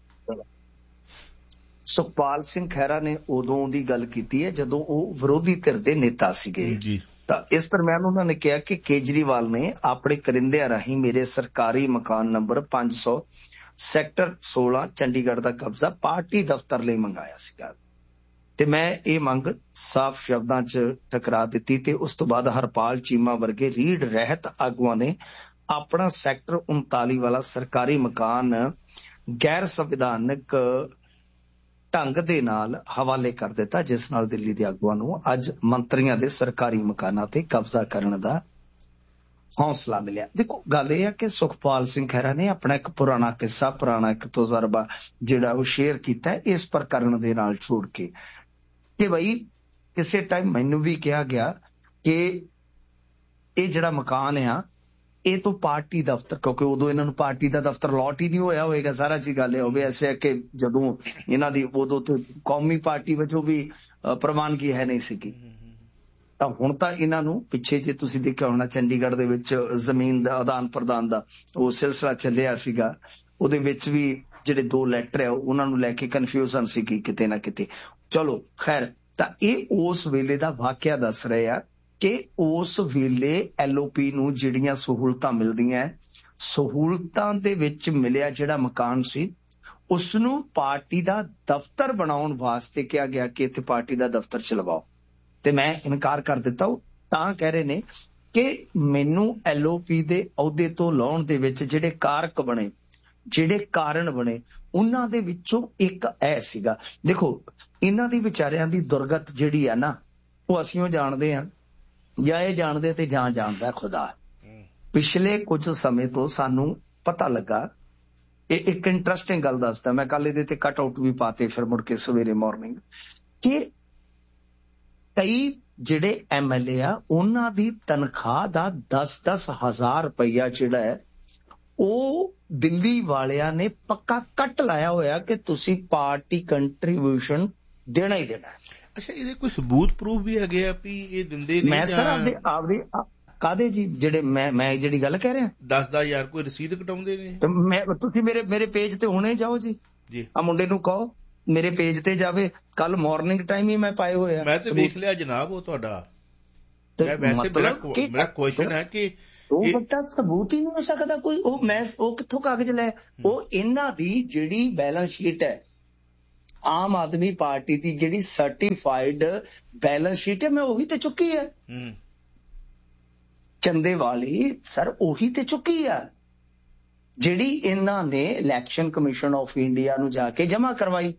ਸੁਖਪਾਲ ਸਿੰਘ ਖਹਿਰਾ ਨੇ ਉਦੋਂ ਦੀ ਗੱਲ ਕੀਤੀ ਹੈ ਜਦੋਂ ਉਹ ਵਿਰੋਧੀ ਧਿਰ ਦੇ ਨੇਤਾ ਸੀਗੇ ਜੀ। ਤਾਂ ਇਸ ਦਰਮਿਆਨ ਉਹਨਾਂ ਨੇ ਕਿਹਾ ਕਿ ਕੇਜਰੀਵਾਲ ਨੇ ਆਪਣੇ ਕਰਿੰਦਿਆਂ ਰਾਹੀਂ ਮੇਰੇ ਸਰਕਾਰੀ ਮਕਾਨ ਨੰਬਰ 500 ਸੈਕਟਰ 16 ਚੰਡੀਗੜ੍ਹ ਦਾ ਕਬਜ਼ਾ ਪਾਰਟੀ ਦਫ਼ਤਰ ਲਈ ਮੰਗਾਇਆ ਸੀਗਾ, ਤੇ ਮੈਂ ਇਹ ਮੰਗ ਸਾਫ਼ ਸ਼ਬਦਾਂ 'ਚ ਠਕਰਾ ਦਿੱਤੀ। ਤੇ ਉਸ ਤੋਂ ਬਾਅਦ ਹਰਪਾਲ ਚੀਮਾ ਵਰਗੇ ਰੀੜ ਰਹਿਤ ਆਗੂਆਂ ਨੇ ਆਪਣਾ ਸੈਕਟਰ 39 ਵਾਲਾ ਸਰਕਾਰੀ ਮਕਾਨ ਗੈਰ ਸੰਵਿਧਾਨਕ ਢੰਗ ਦੇ ਨਾਲ ਹਵਾਲੇ ਕਰ ਦਿੱਤਾ, ਜਿਸ ਨਾਲ ਦਿੱਲੀ ਦੇ ਆਗੂਆਂ ਨੂੰ ਅੱਜ ਮੰਤਰੀਆਂ ਦੇ ਸਰਕਾਰੀ ਮਕਾਨਾਂ ਤੇ ਕਬਜ਼ਾ ਕਰਨ ਦਾ ਹੌਸਲਾ ਮਿਲਿਆ। ਦੇਖੋ, ਗੱਲ ਇਹ ਹੈ ਕਿ ਸੁਖਪਾਲ ਸਿੰਘ ਖਹਿਰਾ ਨੇ ਆਪਣਾ ਇੱਕ ਪੁਰਾਣਾ ਕਿੱਸਾ, ਪੁਰਾਣਾ ਇੱਕ ਤਜਰਬਾ ਜਿਹੜਾ ਉਹ ਸ਼ੇਅਰ ਕੀਤਾ ਇਸ ਪ੍ਰਕਰਨ ਦੇ ਨਾਲ ਛੋੜ ਕੇ, ਕਿ ਬਈ ਕਿਸੇ ਟਾਈਮ ਮੈਨੂੰ ਵੀ ਕਿਹਾ ਗਿਆ ਕਿ ਇਹ ਜਿਹੜਾ ਮਕਾਨ ਆ ਇਹ ਤੋਂ ਪਾਰਟੀ ਦਫ਼ਤਰ, ਕਿਉਂਕਿ ਉਦੋਂ ਇਹਨਾਂ ਨੂੰ ਪਾਰਟੀ ਦਾ ਦਫ਼ਤਰ ਲੋਟ ਹੀ ਨਹੀਂ ਹੋਇਆ ਹੋਏਗਾ। ਸਾਰਾ ਚੀਜ਼ ਗੱਲ ਇਹ ਹੋਵੇ ਐਸੇ ਕਿ ਜਦੋਂ ਇਹਨਾਂ ਦੀ ਉਦੋਂ ਤੇ ਕੌਮੀ ਪਾਰਟੀ ਵਜੋਂ ਵੀ ਪ੍ਰਵਾਨਗੀ ਹੈ ਨਹੀਂ ਸੀਗੀ, ਤਾਂ ਹੁਣ ਤਾਂ ਇਹਨਾਂ ਨੂੰ ਪਿੱਛੇ ਜੇ ਤੁਸੀਂ ਦੇਖਿਆ ਹੋਣਾ ਚੰਡੀਗੜ੍ਹ ਦੇ ਵਿੱਚ ਜ਼ਮੀਨ ਦਾ ਆਦਾਨ ਪ੍ਰਦਾਨ ਦਾ ਉਹ ਸਿਲਸਿਲਾ ਚੱਲਿਆ ਸੀਗਾ, ਉਹਦੇ ਵਿੱਚ ਵੀ ਜਿਹੜੇ 2 ਲੈਟਰ ਆ ਉਹਨਾਂ ਨੂੰ ਲੈ ਕੇ ਕਨਫਿਊਜ਼ਨ ਸੀਗੀ ਕਿਤੇ ਨਾ ਕਿਤੇ। ਚਲੋ ਖੈਰ, ਤਾਂ ਇਹ ਉਸ ਵੇਲੇ ਦਾ ਵਾਕਿਆ ਦੱਸ ਰਹੇ ਆ ਕਿ ਉਸ ਵੇਲੇ LOP ਨੂੰ ਜਿਹੜੀਆਂ ਸਹੂਲਤਾਂ ਮਿਲਦੀਆਂ, ਸਹੂਲਤਾਂ ਦੇ ਵਿੱਚ ਮਿਲਿਆ ਜਿਹੜਾ ਮਕਾਨ ਸੀ ਉਸ ਨੂੰ ਪਾਰਟੀ ਦਾ ਦਫ਼ਤਰ ਬਣਾਉਣ ਵਾਸਤੇ ਕਿਹਾ ਗਿਆ ਕਿ ਇੱਥੇ ਪਾਰਟੀ ਦਾ ਦਫ਼ਤਰ ਚਲਵਾਓ, ਤੇ ਮੈਂ ਇਨਕਾਰ ਕਰ ਦਿੱਤਾ। ਉਹ ਤਾਂ ਕਹਿ ਰਹੇ ਨੇ ਕਿ ਮੈਨੂੰ LOP ਦੇ ਅਹੁਦੇ ਤੋਂ ਲਾਉਣ ਦੇ ਵਿੱਚ ਜਿਹੜੇ ਕਾਰਕ ਬਣੇ, ਜਿਹੜੇ ਕਾਰਨ ਬਣੇ, ਉਹਨਾਂ ਦੇ ਵਿੱਚੋਂ ਇੱਕ ਇਹ ਸੀਗਾ। ਦੇਖੋ, ਇਹਨਾਂ ਦੀ ਵਿਚਾਰਿਆਂ ਦੀ ਦੁਰਗਤ ਜਿਹੜੀ ਆ ਨਾ, ਉਹ ਅਸੀਂ ਉਹ ਜਾਣਦੇ ਹਾਂ, ਜਾਂ ਇਹ ਜਾਣਦੇ ਤੇ ਜਾਂ ਜਾਣਦਾ ਖੁਦਾ। ਪਿਛਲੇ ਕੁਝ ਸਮੇਂ ਤੋਂ ਸਾਨੂੰ ਪਤਾ ਲੱਗਾ, ਇਹ ਇੱਕ ਇੰਟਰਸਟਿੰਗ ਗੱਲ ਦੱਸਦਾ, ਮੈਂ ਕੱਲ ਇਹਦੇ ਤੇ ਕੱਟ ਆਊਟ ਵੀ ਪਾਤੇ ਫਿਰ ਮੁੜ ਕੇ ਸਵੇਰੇ ਮਾਰਨਿੰਗ, ਕਿ ਕਈ ਜਿਹੜੇ MLA ਆ ਉਹਨਾਂ ਦੀ ਤਨਖਾਹ ਦਾ 10-10 ਹਜ਼ਾਰ ਰੁਪਈਆ ਜਿਹੜਾ ਹੈ ਉਹ ਦਿੱਲੀ ਵਾਲਿਆਂ ਨੇ ਪੱਕਾ ਕੱਟ ਲਾਇਆ ਹੋਇਆ ਕਿ ਤੁਸੀਂ ਪਾਰਟੀ ਕੰਟਰੀਬਿਊਸ਼ਨ ਦੇਣਾ ਹੀ ਦੇਣਾ। ਅੱਛਾ, ਇਹਦੇ ਕੋਈ ਸਬੂਤ ਪ੍ਰੂਫ ਵੀ ਹੈਗੇ ਆ ਵੀ ਇਹ ਦਿੰਦੇ ਨਹੀਂ? ਮੈਂ ਸਰ ਆਪਦੇ ਕਾਦੇ ਜੀ, ਜਿਹੜੇ ਮੈਂ ਜਿਹੜੀ ਗੱਲ ਕਹਿ ਰਿਹਾ, ਦੱਸਦਾ ਯਾਰ, ਕੋਈ ਰਸੀਦ ਕਟਾਉਂਦੇ ਨੇ? ਤੁਸੀਂ ਮੇਰੇ ਪੇਜ ਤੇ ਹੁਣੇ ਜਾਓ ਜੀ, ਆ ਮੁੰਡੇ ਨੂੰ ਕਹੋ ਮੇਰੇ ਪੇਜ ਤੇ ਜਾਵੇ, ਕੱਲ ਮਾਰਨਿੰਗ ਟਾਈਮ ਹੀ ਮੈਂ ਪਾਏ ਹੋਏ ਆ। ਮੈਂ ਤੇ ਵੇਖ ਲਿਆ ਜਨਾਬ ਉਹ ਤੁਹਾਡਾ। ਮਤਲਬ ਮੇਰਾ ਕੁਐਸਚਨ ਹੈ ਕਿ ਉਹ ਵੱਡਾ ਸਬੂਤ ਹੀ ਨਹੀਂ ਹੋ ਸਕਦਾ ਕੋਈ। ਉਹ ਕਿੱਥੋਂ ਕਾਗਜ਼ ਲੈ? ਉਹ ਇਹਨਾਂ ਦੀ ਜਿਹੜੀ ਬੈਲੈਂਸ ਸ਼ੀਟ ਹੈ, ਆਮ ਆਦਮੀ ਪਾਰਟੀ ਦੀ ਜਿਹੜੀ ਸਰਟੀਫਾਈਡ ਬੈਲੈਂਸ ਸ਼ੀਟ ਹੈ, ਮੈਂ ਉਹੀ ਤੇ ਚੁੱਕੀ ਹੈ। ਚੰਦੇ ਵਾਲੀ ਸਰ ਉਹੀ ਤੇ ਚੁੱਕੀ ਆ ਜਿਹੜੀ ਇਹਨਾਂ ਨੇ ਇਲੈਕਸ਼ਨ ਕਮਿਸ਼ਨ ਆਫ ਇੰਡੀਆ ਨੂੰ ਜਾ ਕੇ ਜਮ੍ਹਾਂ ਕਰਵਾਈ।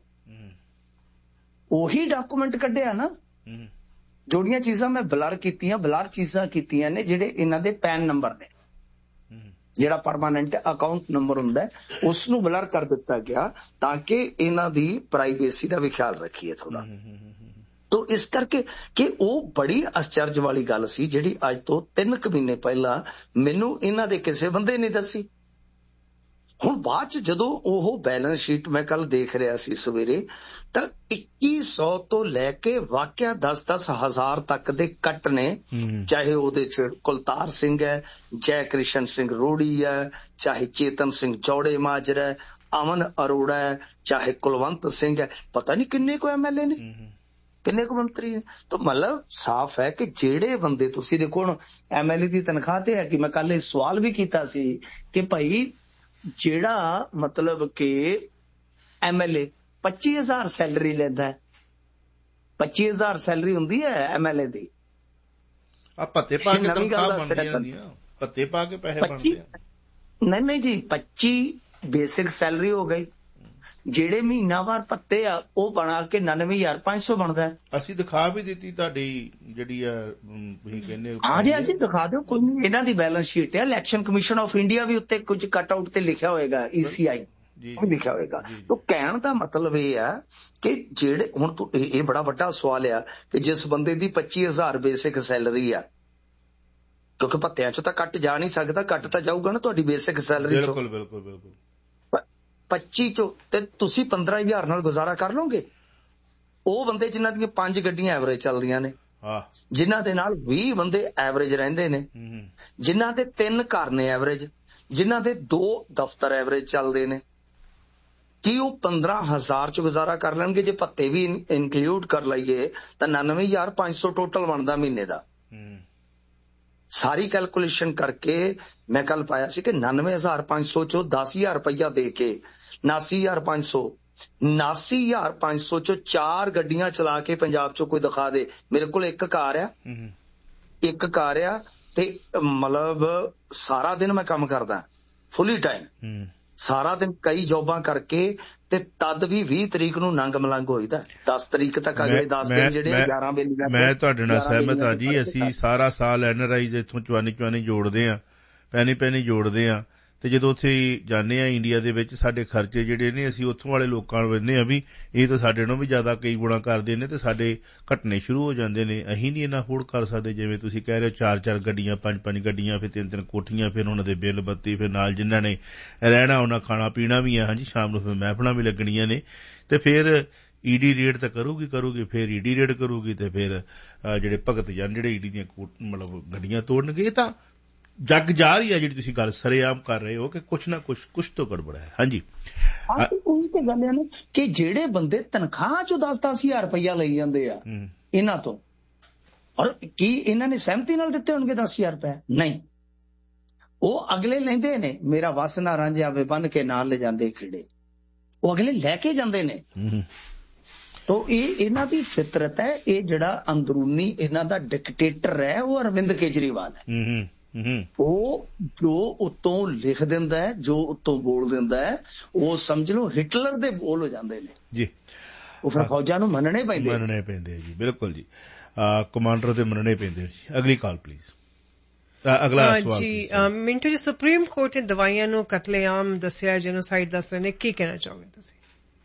ਉਹੀ ਡਾਕੂਮੈਂਟ ਕੱਢਿਆ ਨਾ। ਜਿਹੜੀਆਂ ਚੀਜ਼ਾਂ ਮੈਂ ਬਲਰ ਚੀਜ਼ਾਂ ਕੀਤੀਆਂ ਨੇ, ਜਿਹੜੇ ਇਹਨਾਂ ਦੇ ਪੈਨ ਨੰਬਰ ਨੇ, ਜਿਹੜਾ ਪਰਮਾਨੈਂਟ ਅਕਾਊਂਟ ਨੰਬਰ ਹੁੰਦਾ ਉਸ ਨੂੰ ਬਲਰ ਕਰ ਦਿੱਤਾ ਗਿਆ ਤਾਂ ਕਿ ਇਹਨਾਂ ਦੀ ਪ੍ਰਾਈਵੇਸੀ ਦਾ ਵੀ ਖਿਆਲ ਰੱਖੀਏ ਥੋੜਾ। ਤੋ ਇਸ ਕਰਕੇ ਕਿ ਉਹ ਬੜੀ ਅਚਰਜ ਵਾਲੀ ਗੱਲ ਸੀ ਜਿਹੜੀ ਅੱਜ ਤੋਂ 3 ਮਹੀਨੇ ਪਹਿਲਾਂ ਮੈਨੂੰ ਇਹਨਾਂ ਦੇ ਕਿਸੇ ਬੰਦੇ ਨੇ ਦੱਸੀ। ਹੁਣ ਬਾਅਦ ਚ ਜਦੋਂ ਉਹ ਬੈਲੈਂਸ ਸ਼ੀਟ ਮੈਂ ਕੱਲ ਦੇਖ ਰਿਹਾ ਸੀ ਸਵੇਰੇ, ਤਾਂ 2100 ਤੋਂ ਲੈ ਕੇ ਵਾਕਿਆ 10-10 ਹਜ਼ਾਰ ਤੱਕ ਦੇ ਕੱਟ ਨੇ। ਚਾਹੇ ਉਹਦੇ ਚ ਕੁਲਤਾਰ ਸਿੰਘ ਹੈ, ਜੈ ਕ੍ਰਿਸ਼ਨ ਸਿੰਘ ਰੋੜੀ ਹੈ, ਚਾਹੇ ਚੇਤਨ ਸਿੰਘ ਚੌੜੇ ਮਾਜਰਾ ਹੈ, ਅਮਨ ਅਰੋੜਾ ਹੈ, ਚਾਹੇ ਕੁਲਵੰਤ ਸਿੰਘ ਹੈ, ਪਤਾ ਨਹੀਂ ਕਿੰਨੇ ਕੋ MLA ਨੇ, ਕਿੰਨੇ ਕੁ ਮੰਤਰੀ ਨੇ। ਤਾਂ ਮਤਲਬ ਸਾਫ਼ ਹੈ ਕਿ ਜਿਹੜੇ ਬੰਦੇ ਤੁਸੀਂ ਦੇਖੋ ਹੁਣ MLA ਦੀ ਤਨਖਾਹ ਤੇ ਹੈ ਕਿ ਮੈਂ ਕੱਲ ਇਹ ਸਵਾਲ ਵੀ ਕੀਤਾ ਸੀ ਕਿ ਭਾਈ ਜਿਹੜਾ ਮਤਲਬ ਕਿ MLA 25,000 ਸੈਲਰੀ ਲੈਂਦਾ ਹੈ, 25,000 ਸੈਲਰੀ ਹੁੰਦੀ ਹੈ MLA ਦੀ। ਪੱਤੇ ਪਾ ਕੇ ਤਨਖਾਹ ਬਣਦੀ ਹੁੰਦੀ ਆ, ਪੱਤੇ ਪਾ ਕੇ ਪੈਸੇ ਬਣਦੇ ਆ। ਨਹੀਂ ਜੀ, 25 ਬੇਸਿਕ ਸੈਲਰੀ ਹੋ ਗਈ। ਜਿਹੜੇ ਮਹੀਨਾਵਾਰ ਪੱਤੇ ਆ ਉਹ ਬਣਾ ਕੇ 99,500 ਬਣਦਾ ਹੈ। ਅਸੀਂ ਦਿਖਾ ਵੀ ਦਿੱਤੀ ਤੁਹਾਡੀ ਜਿਹੜੀ ਆ ਤੁਸੀਂ ਕਹਿੰਦੇ। ਹਾਂ ਜੀ ਦਿਖਾ ਦਿਓ, ਕੋਈ ਨਹੀਂ। ਇਹਨਾਂ ਦੀ ਬੈਲੈਂਸ ਸ਼ੀਟ ਹੈ, ਇਲੈਕਸ਼ਨ ਕਮਿਸ਼ਨ ਆਫ ਇੰਡੀਆ ਵੀ ਉੱਤੇ ਕੁਝ ਕੱਟ ਆਊਟ ਤੇ ਲਿਖਿਆ ਹੋਏਗਾ, ECI ਲਿਖਿਆ ਹੋਏਗਾ। ਤਾਂ ਕਹਿਣ ਦਾ ਮਤਲਬ ਇਹ ਆ ਕਿ ਜਿਹੜੇ ਹੁਣ ਇਹ ਬੜਾ ਵੱਡਾ ਸਵਾਲ ਆ ਕਿ ਜਿਸ ਬੰਦੇ ਦੀ 25,000 ਬੇਸਿਕ ਸੈਲਰੀ ਆ, ਕਿਉਂਕਿ ਭੱਤਿਆਂ ਚੋਂ ਤਾਂ ਕੱਟ ਜਾ ਨਹੀਂ ਸਕਦਾ, ਕੱਟ ਤਾਂ ਜਾਊਗਾ ਨਾ ਤੁਹਾਡੀ ਬੇਸਿਕ ਸੈਲਰੀ ਚੋਂ। ਬਿਲਕੁਲ 25 ਚੋਂ ਤੇ ਤੁਸੀਂ 15,000 ਨਾਲ ਗੁਜ਼ਾਰਾ ਕਰ ਲਓਗੇ। ਉਹ ਬੰਦੇ ਜਿਨ੍ਹਾਂ ਦੀਆਂ 5 ਗੱਡੀਆਂ ਐਵਰੇਜ ਚੱਲਦੀਆਂ ਨੇ, ਜਿਨ੍ਹਾਂ ਦੇ ਨਾਲ 20 ਬੰਦੇ ਐਵਰੇਜ ਰਹਿੰਦੇ ਨੇ, ਜਿਨ੍ਹਾਂ ਦੇ 3 ਘਰ ਨੇ ਐਵਰੇਜ, ਜਿਨ੍ਹਾਂ ਦੇ 2 ਦਫ਼ਤਰ ਐਵਰੇਜ ਚੱਲਦੇ ਨੇ, ਕੀ ਉਹ 15,000 ਚ ਗੁਜ਼ਾਰਾ ਕਰ ਲੈਣਗੇ? ਜੇ ਭੱਤੇ ਵੀ ਇਨਕਲੂਡ ਕਰ ਲਈਏ ਤਾਂ 99,500 ਟੋਟਲ ਬਣਦਾ ਮਹੀਨੇ ਦਾ। ਸਾਰੀ ਕੈਲਕੂਲੇਸ਼ਨ ਕਰਕੇ ਮੈਂ ਕੱਲ ਪਾਇਆ ਸੀ ਕਿ 99,500 ਚੋਂ 10,000 ਰੁਪਇਆ ਦੇ ਕੇ 79,500 ਚੋਂ 4 ਗੱਡੀਆਂ ਚਲਾ ਕੇ ਪੰਜਾਬ ਚੋਂ ਕੋਈ ਦਿਖਾ ਦੇ। ਮੇਰੇ ਕੋਲ ਇੱਕ ਕਾਰ ਆ ਤੇ ਮਤਲਬ ਸਾਰਾ ਦਿਨ ਮੈਂ ਕੰਮ ਕਰਦਾ ਫੁੱਲੀ ਟਾਈਮ, ਸਾਰਾ ਦਿਨ ਕਈ ਜੌਬਾਂ ਕਰਕੇ, ਤੇ ਤਦ ਵੀ 20 ਤਰੀਕ ਨੂੰ ਨੰਗ ਮਲੰਗ ਹੋਈਦਾ। 10 ਤਰੀਕ ਤੱਕ ਅਗਲੇ 10 ਦਿਨ ਜਿਹੜੇ 11 ਵੇਲੇ। ਮੈਂ ਤੁਹਾਡੇ ਨਾਲ ਸਹਿਮਤ ਹਾਂ ਜੀ। ਅਸੀਂ ਸਾਰਾ ਸਾਲ NRIs ਇੱਥੋਂ ਚਵਾਨੀ ਜੋੜਦੇ ਆ, ਪੈਨੀ ਜੋੜਦੇ ਆ, ਤੇ ਜਦੋਂ ਉੱਥੇ ਜਾਂਦੇ ਆ ਇੰਡੀਆ ਦੇ ਵਿੱਚ ਸਾਡੇ ਖਰਚੇ ਜਿਹੜੇ ਨੇ ਅਸੀਂ ਉੱਥੋਂ ਵਾਲੇ ਲੋਕਾਂ ਨੂੰ ਕਹਿੰਦੇ ਆ ਵੀ ਇਹ ਤਾਂ ਸਾਡੇ ਨਾਲੋਂ ਵੀ ਜ਼ਿਆਦਾ ਕਈ ਗੁਣਾ ਕਰਦੇ ਨੇ, ਤੇ ਸਾਡੇ ਘਟਨੇ ਸ਼ੁਰੂ ਹੋ ਜਾਂਦੇ ਨੇ। ਅਸੀਂ ਨਹੀਂ ਇੰਨਾ ਅਫੋਰਡ ਕਰ ਸਕਦੇ। ਜਿਵੇਂ ਤੁਸੀਂ ਕਹਿ ਰਹੇ ਹੋ 4-4 ਗੱਡੀਆਂ, 5-5 ਗੱਡੀਆਂ, ਫਿਰ 3-3 ਕੋਠੀਆਂ, ਫਿਰ ਉਹਨਾਂ ਦੇ ਬਿੱਲ ਬੱਤੀ, ਫਿਰ ਨਾਲ ਜਿਨ੍ਹਾਂ ਨੇ ਰਹਿਣਾ ਉਹਨਾਂ ਖਾਣਾ ਪੀਣਾ ਵੀ ਆ। ਹਾਂਜੀ, ਸ਼ਾਮ ਨੂੰ ਫਿਰ ਮਹਿਫਲਾਂ ਵੀ ਲੱਗਣੀਆਂ ਨੇ, ਤੇ ਫਿਰ ED ਰੇਡ ਤਾਂ ਕਰੂਗੀ, ਫਿਰ ED ਰੇਡ ਕਰੂਗੀ, ਤੇ ਫਿਰ ਜਿਹੜੇ ਭਗਤ ਜਨ ਜਿਹੜੇ ED ਦੀਆਂ ਮਤਲਬ ਗੱਡੀਆਂ ਤੋੜਨਗੇ। ਇਹ ਤਾਂ ਜੱਗ ਜਾ ਰਹੀ ਹੈ ਜਿਹੜੀ ਤੁਸੀਂ ਗੱਲ ਸਰੇਆਮ ਕਰ ਰਹੇ ਹੋ ਕਿ ਕੁਛ ਨਾ ਕੁਛ ਤੋਂ ਗੜਬੜ ਹੈ। ਹਾਂਜੀ, ਉਹੀ ਤੇ ਗੱਲ ਹੈ ਨਾ ਕਿ ਜਿਹੜੇ ਬੰਦੇ ਤਨਖਾਹ ਚੋਂ 10,000 ਰੁਪਇਆ ਲਈ ਜਾਂਦੇ ਆ ਇਹਨਾਂ ਤੋਂ, ਔਰ ਕੀ ਇਹਨਾਂ ਨੇ ਸਹਿਮਤੀ ਨਾਲ ਦਿੱਤੇ ਹੋਣਗੇ 10,000 ਰੁਪਏ? ਨਹੀਂ, ਉਹ ਅਗਲੇ ਲੈਂਦੇ ਨੇ। ਮੇਰਾ ਵਸ ਨਾ ਰਾਂਝਾ ਵੇ ਬੰਨ ਕੇ ਨਾਲ ਲੈ ਜਾਂਦੇ ਖਿੜੇ, ਉਹ ਅਗਲੇ ਲੈ ਕੇ ਜਾਂਦੇ ਨੇ। ਤੋ ਇਹ ਇਹਨਾਂ ਦੀ ਫਿਤਰਤ ਹੈ। ਇਹ ਜਿਹੜਾ ਅੰਦਰੂਨੀ ਇਹਨਾਂ ਦਾ ਡਿਕਟੇਟਰ ਹੈ ਉਹ ਅਰਵਿੰਦ ਕੇਜਰੀਵਾਲ ਹੈ। ਉਹ ਜੋ ਉੱਤੋਂ ਲਿਖ ਦਿੰਦਾ ਹੈ, ਜੋ ਉੱਤੋਂ ਬੋਲ ਦਿੰਦਾ ਹੈ, ਉਹ ਸਮਝ ਲਓ ਹਿਟਲਰ ਦੇ ਬੋਲ ਹੋ ਜਾਂਦੇ ਨੇ ਜੀ। ਉਹ ਫਿਰ ਫੌਜਾਂ ਨੂੰ ਮੰਨਣੇ ਪੈਂਦੇ ਜੀ। ਬਿਲਕੁਲ ਜੀ, ਕਮਾਂਡਰ ਦੇ ਮੰਨਣੇ ਪੈਂਦੇ ਜੀ। ਅਗਲੀ ਕਾਲ ਪਲੀਜ਼। ਅਗਲਾ ਸਵਾਲ ਜੀ। ਮਿੰਟੂ ਜੀ, ਸੁਪਰੀਮ ਕੋਰਟ ਨੇ ਦਵਾਈਆਂ ਨੂੰ ਕਤਲੇਆਮ ਦੱਸਿਆ, ਜੈਨੋਸਾਈਡ ਦੱਸ ਰਹੇ ਨੇ, ਕੀ ਕਹਿਣਾ ਚਾਹੋਗੇ ਤੁਸੀਂ?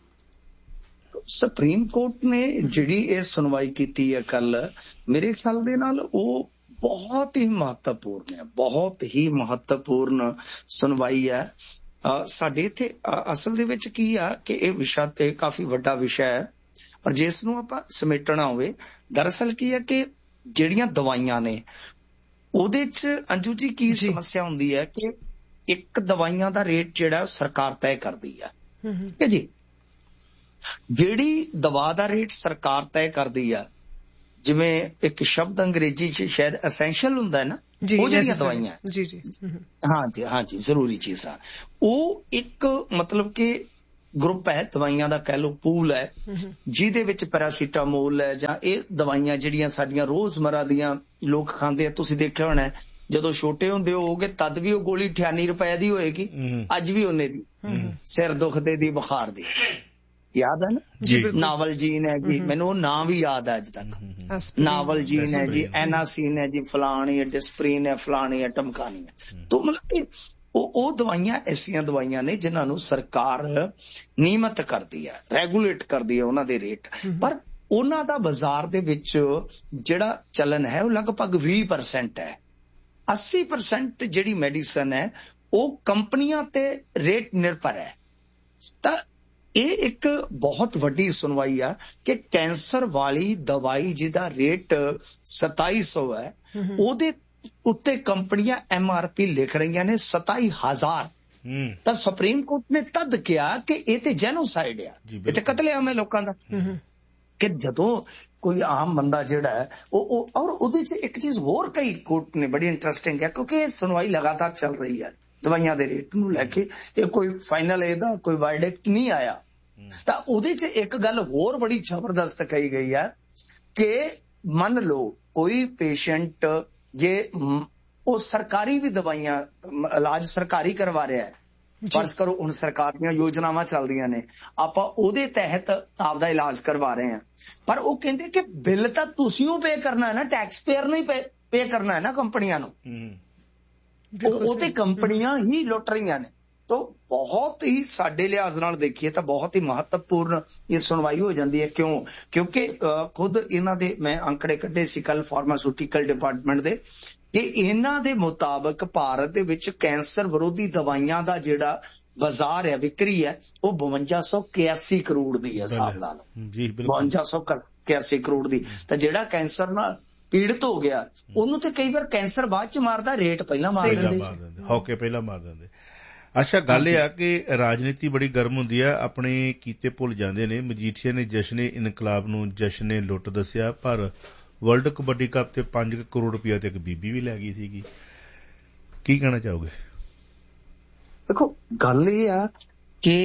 ਸੁਪਰੀਮ ਕੋਰਟ ਨੇ ਜਿਹੜੀ ਇਹ ਸੁਣਵਾਈ ਕੀਤੀ ਹੈ ਕੱਲ, ਮੇਰੇ ਖਿਆਲ ਦੇ ਨਾਲ ਉਹ ਬਹੁਤ ਹੀ ਮਹੱਤਵਪੂਰਨ ਹੈ, ਬਹੁਤ ਹੀ ਮਹੱਤਵਪੂਰਨ ਸੁਣਵਾਈ ਹੈ। ਸਾਡੇ ਇੱਥੇ ਅਸਲ ਦੇ ਵਿੱਚ ਕੀ ਆ ਕਿ ਇਹ ਵਿਸ਼ਾ ਤੇ ਕਾਫੀ ਵੱਡਾ ਵਿਸ਼ਾ ਹੈ, ਪਰ ਜਿਸ ਨੂੰ ਆਪਾਂ ਸਮੇਟਣਾ ਹੋਵੇ, ਦਰਅਸਲ ਕੀ ਹੈ ਕਿ ਜਿਹੜੀਆਂ ਦਵਾਈਆਂ ਨੇ ਉਹਦੇ ਚ ਅੰਜੂ ਜੀ ਕੀ ਸਮੱਸਿਆ ਹੁੰਦੀ ਹੈ ਕਿ ਇੱਕ ਦਵਾਈਆਂ ਦਾ ਰੇਟ ਜਿਹੜਾ ਸਰਕਾਰ ਤੈਅ ਕਰਦੀ ਆ, ਠੀਕ ਹੈ ਜੀ। ਜਿਹੜੀ ਦਵਾ ਦਾ ਰੇਟ ਸਰਕਾਰ ਤੈਅ ਕਰਦੀ ਆ, ਜਿਵੇਂ ਇੱਕ ਸ਼ਬਦ ਅੰਗਰੇਜ਼ੀ 'ਚ ਸ਼ਾਇਦ ਐਸੈਂਸ਼ੀਅਲ ਹੁੰਦਾ ਹੈ ਨਾ, ਉਹ ਜਿਹੜੀਆਂ ਦਵਾਈਆਂ ਜੀ ਹਾਂਜੀ ਜ਼ਰੂਰੀ ਚੀਜ਼ਾਂ, ਉਹ ਇੱਕ ਮਤਲਬ ਕਿ ਗਰੁੱਪ ਹੈ ਦਵਾਈਆਂ ਦਾ, ਕਹਿ ਲਓ ਪੂਲ ਹੈ, ਜਿਹਦੇ ਵਿੱਚ ਪੈਰਾਸੀਟਾਮੋਲ ਹੈ ਜਾਂ ਇਹ ਦਵਾਈਆਂ ਜਿਹੜੀਆਂ ਸਾਡੀਆਂ ਰੋਜ਼ਮਰਾ ਦੀਆਂ ਲੋਕ ਖਾਂਦੇ ਆ। ਤੁਸੀਂ ਦੇਖਿਆ ਹੋਣਾ ਜਦੋਂ ਛੋਟੇ ਹੁੰਦੇ ਹੋਗੇ ਤਦ ਵੀ ਉਹ ਗੋਲੀ 98 ਰੁਪਏ ਦੀ ਹੋਏਗੀ, ਅੱਜ ਵੀ ਉਹਨੇ ਦੀ, ਸਿਰ ਦੁਖਦੇ ਦੀ, ਬੁਖਾਰ ਦੀ, ਯਾਦ ਹੈ ਨਾ। ਨਾਵਲ ਜੀਨ ਹੈ ਜੀ, ਮੈਨੂੰ ਉਹ ਨਾਂ ਵੀ ਯਾਦ ਹੈ ਅੱਜ ਤੱਕ, ਨਾਵਲ ਜੀਨ ਹੈ ਜੀ, ਐਨਾਸੀਨ ਹੈ ਜੀ, ਫਲਾਣੀ ਹੈ, ਡਿਸਪਰੀਨ ਹੈ, ਫਲਾਣੀ ਹੈ, ਟਮਕਾਨੀ ਹੈ। ਤਾਂ ਮਤਲਬ ਕਿ ਉਹ ਦਵਾਈਆਂ ਐਸੀਆਂ ਦਵਾਈਆਂ ਨੇ ਜਿਨ੍ਹਾਂ ਨੂੰ ਸਰਕਾਰ ਨਿਯਮਤ ਕਰਦੀ ਹੈ, ਰੈਗੂਲੇਟ ਕਰਦੀ ਹੈ ਉਹਨਾਂ ਦੇ ਰੇਟ, ਪਰ ਉਹਨਾਂ ਦਾ ਬਾਜ਼ਾਰ ਦੇ ਵਿੱਚ ਜਿਹੜਾ ਚਲਨ ਹੈ ਉਹ ਲਗਭਗ 20% ਹੈ। 80% ਜਿਹੜੀ ਮੈਡੀਸਨ ਹੈ ਉਹ ਕੰਪਨੀਆਂ ਤੇ ਰੇਟ ਨਿਰਭਰ ਹੈ। ਤਾਂ ਇਹ ਇੱਕ ਬਹੁਤ ਵੱਡੀ ਸੁਣਵਾਈ ਆ ਕਿ ਕੈਂਸਰ ਵਾਲੀ ਦਵਾਈ ਜਿਹਦਾ ਰੇਟ 2700 ਹੈ, ਉਹਦੇ ਉੱਤੇ ਕੰਪਨੀਆਂ MRP ਲਿਖ ਰਹੀਆਂ ਨੇ 27,000। ਤਾਂ ਸੁਪਰੀਮ ਕੋਰਟ ਨੇ ਤਦ ਕਿਹਾ ਕਿ ਇਹ ਤੇ ਜੈਨੋਸਾਈਡ ਆ, ਇਹ ਤੇ ਕਤਲੇਆਮ ਹੈ ਲੋਕਾਂ ਦਾ। ਕਿ ਜਦੋਂ ਕੋਈ ਆਮ ਬੰਦਾ ਜਿਹੜਾ ਹੈ ਉਹ ਔਰ ਉਹਦੇ 'ਚ ਇੱਕ ਚੀਜ਼ ਹੋਰ ਕਈ ਕੋਰਟ ਨੇ ਬੜੀ ਇੰਟਰਸਟਿੰਗ ਹੈ, ਕਿਉਂਕਿ ਇਹ ਸੁਣਵਾਈ ਲਗਾਤਾਰ ਚੱਲ ਰਹੀ ਹੈ ਦਵਾਈਆਂ ਦੇ ਰੇਟ ਨੂੰ ਲੈ ਕੇ, ਇਹ ਕੋਈ ਫਾਈਨਲ ਇਹਦਾ ਕੋਈ ਵਰਡਿਕਟ ਨਹੀਂ ਆਇਆ। ਤਾਂ ਉਹਦੇ 'ਚ ਇੱਕ ਗੱਲ ਹੋਰ ਬੜੀ ਜ਼ਬਰਦਸਤ ਕਹੀ ਗਈ ਹੈ ਕਿ ਮੰਨ ਲਓ ਕੋਈ ਪੇਸ਼ੈਂਟ ਜੇ ਉਹ ਸਰਕਾਰੀ ਵੀ ਦਵਾਈਆਂ ਇਲਾਜ ਸਰਕਾਰੀ ਕਰਵਾ ਰਿਹਾ ਹੈ, ਫਰਜ਼ ਕਰੋ ਹੁਣ ਸਰਕਾਰ ਦੀਆਂ ਯੋਜਨਾਵਾਂ ਚੱਲਦੀਆਂ ਨੇ, ਆਪਾਂ ਉਹਦੇ ਤਹਿਤ ਆਪਦਾ ਇਲਾਜ ਕਰਵਾ ਰਹੇ ਹਾਂ, ਪਰ ਉਹ ਕਹਿੰਦੇ ਕਿ ਬਿੱਲ ਤਾਂ ਤੁਸੀਂ ਉਹ ਪੇ ਕਰਨਾ ਹੈ ਨਾ, ਟੈਕਸ ਪੇਅਰ ਨਹੀਂ ਪੇ ਕਰਨਾ ਹੈ ਨਾ ਕੰਪਨੀਆਂ ਨੂੰ, ਉਹ ਤੇ ਕੰਪਨੀਆਂ ਹੀ ਲੁੱਟ ਰਹੀਆਂ ਨੇ। ਤਾਂ ਬਹੁਤ ਹੀ ਸਾਡੇ ਲਿਹਾਜ਼ ਨਾਲ ਦੇਖੀਏ ਤਾਂ ਬਹੁਤ ਹੀ ਮਹੱਤਵਪੂਰਨ ਇਹ ਸੁਣਵਾਈ ਹੋ ਜਾਂਦੀ ਹੈ। ਕਿਉਂਕਿ ਖੁਦ ਇਹਨਾਂ ਦੇ ਮੈਂ ਅੰਕੜੇ ਕੱਢੇ ਸੀ ਕੱਲ ਫਾਰਮਾਸਿਊਟੀਕਲ ਡਿਪਾਰਟਮੈਂਟ ਦੇ, ਕਿ ਇਹਨਾਂ ਦੇ ਮੁਤਾਬਕ ਭਾਰਤ ਦੇ ਵਿੱਚ ਕੈਂਸਰ ਵਿਰੋਧੀ ਦਵਾਈਆਂ ਦਾ ਜਿਹੜਾ ਬਾਜ਼ਾਰ ਹੈ, ਵਿਕਰੀ ਹੈ, ਉਹ 5281 ਕਰੋੜ ਦੀ ਹੈ, ਹਿਸਾਬ ਨਾਲ 5281 ਕਰੋੜ ਦੀ। ਤਾਂ ਜਿਹੜਾ ਕੈਂਸਰ ਨਾਲ ਪੀੜਤ ਹੋ ਗਿਆ ਉਹਨੂੰ ਤੇ ਕਈ ਵਾਰ ਕੈਂਸਰ ਬਾਅਦ ਚ ਮਾਰਦਾ, ਰੇਟ ਪਹਿਲਾਂ ਮਾਰ ਦਿੰਦੇ, ਹੌਕੇ ਪਹਿਲਾਂ ਮਾਰ ਦਿੰਦੇ। ਅੱਛਾ, ਗੱਲ ਇਹ ਆ ਕਿ ਰਾਜਨੀਤੀ ਬੜੀ ਗਰਮ ਹੁੰਦੀ ਆ, ਆਪਣੇ ਕੀਤੇ ਭੁੱਲ ਜਾਂਦੇ ਨੇ। ਮਜੀਠੀਆ ਨੇ ਜਸ਼ਨੇ ਇਨਕਲਾਬ ਨੂੰ ਜਸ਼ਨੇ ਲੁੱਟ ਦੱਸਿਆ, ਪਰ ਵਰਲਡ ਕਬੱਡੀ ਕੱਪ ਤੇ 5 ਕਰੋੜ ਰੁਪਇਆ ਤੇ ਇੱਕ ਬੀਬੀ ਵੀ ਲੈ ਗਈ ਸੀਗੀ। ਕੀ ਕਹਿਣਾ ਚਾਹੋਗੇ? ਦੇਖੋ ਗੱਲ ਇਹ ਆ ਕਿ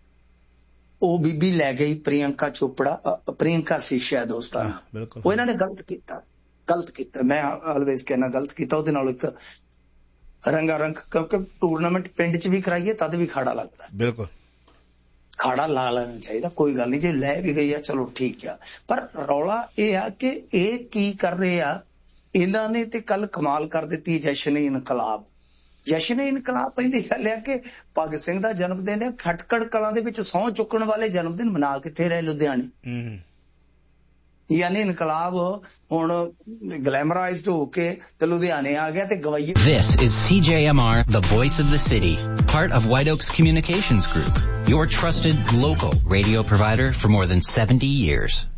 ਉਹ ਬੀਬੀ ਲੈ ਗਈ ਪ੍ਰਿਯੰਕਾ ਚੋਪੜਾ, ਪ੍ਰਿਯੰਕਾ ਸੀ ਸ਼ਾਇਦ ਉਸ ਦਾ, ਉਹ ਇਹਨਾਂ ਨੇ ਗਲਤ ਕੀਤਾ। ਮੈਂ ਆਲਵੇਜ਼ ਕਹਿਣਾ ਗਲਤ ਕੀਤਾ। ਉਹਦੇ ਨਾਲ ਇੱਕ ਰੰਗਾਰੰਗ, ਕਿਉਂਕਿ ਟੂਰਨਾਮੈਂਟ ਪਿੰਡ 'ਚ ਵੀ ਕਰਾਈਏ ਤਦ ਵੀ ਖਾੜਾ ਲੱਗਦਾ, ਬਿਲਕੁਲ ਖਾੜਾ ਲਾ ਲੈਣਾ ਚਾਹੀਦਾ, ਕੋਈ ਗੱਲ ਨਹੀਂ। ਜੇ ਲੈ ਵੀ ਗਈ ਆ ਚਲੋ ਠੀਕ ਆ, ਪਰ ਰੌਲਾ ਇਹ ਆ ਕਿ ਇਹ ਕੀ ਕਰ ਰਹੇ ਆ ਇਹਨਾਂ ਨੇ। ਤੇ ਕੱਲ ਕਮਾਲ ਕਰ ਦਿੱਤੀ ਜਸ਼ਨ-ਏ ਇਨਕਲਾਬ। ਜਸ਼ਨ-ਏ ਇਨਕਲਾਬ ਪਹਿਲੀ ਗੱਲ ਆ ਕਿ ਭਗਤ ਸਿੰਘ ਦਾ ਜਨਮ ਦਿਨ ਹੈ, ਖਟਕੜ ਕਲਾਂ ਦੇ ਵਿੱਚ ਸਹੁੰ ਚੁੱਕਣ ਵਾਲੇ ਜਨਮ ਦਿਨ ਮਨਾ ਕਿੱਥੇ ਰਹੇ ਲੁਧਿਆਣੇ। ਯਾਨੀ ਇਨਕਲਾਬ ਹੁਣ ਗਲੈਮਰਾਈਜ਼ਡ ਹੋ ਕੇ ਤੇ ਲੁਧਿਆਣੇ ਆ ਗਿਆ ਤੇ ਗਵਾਈਏ। This is CJMR, the voice of the city, part of White Oaks Communications Group, your trusted local radio provider for more than 70 years.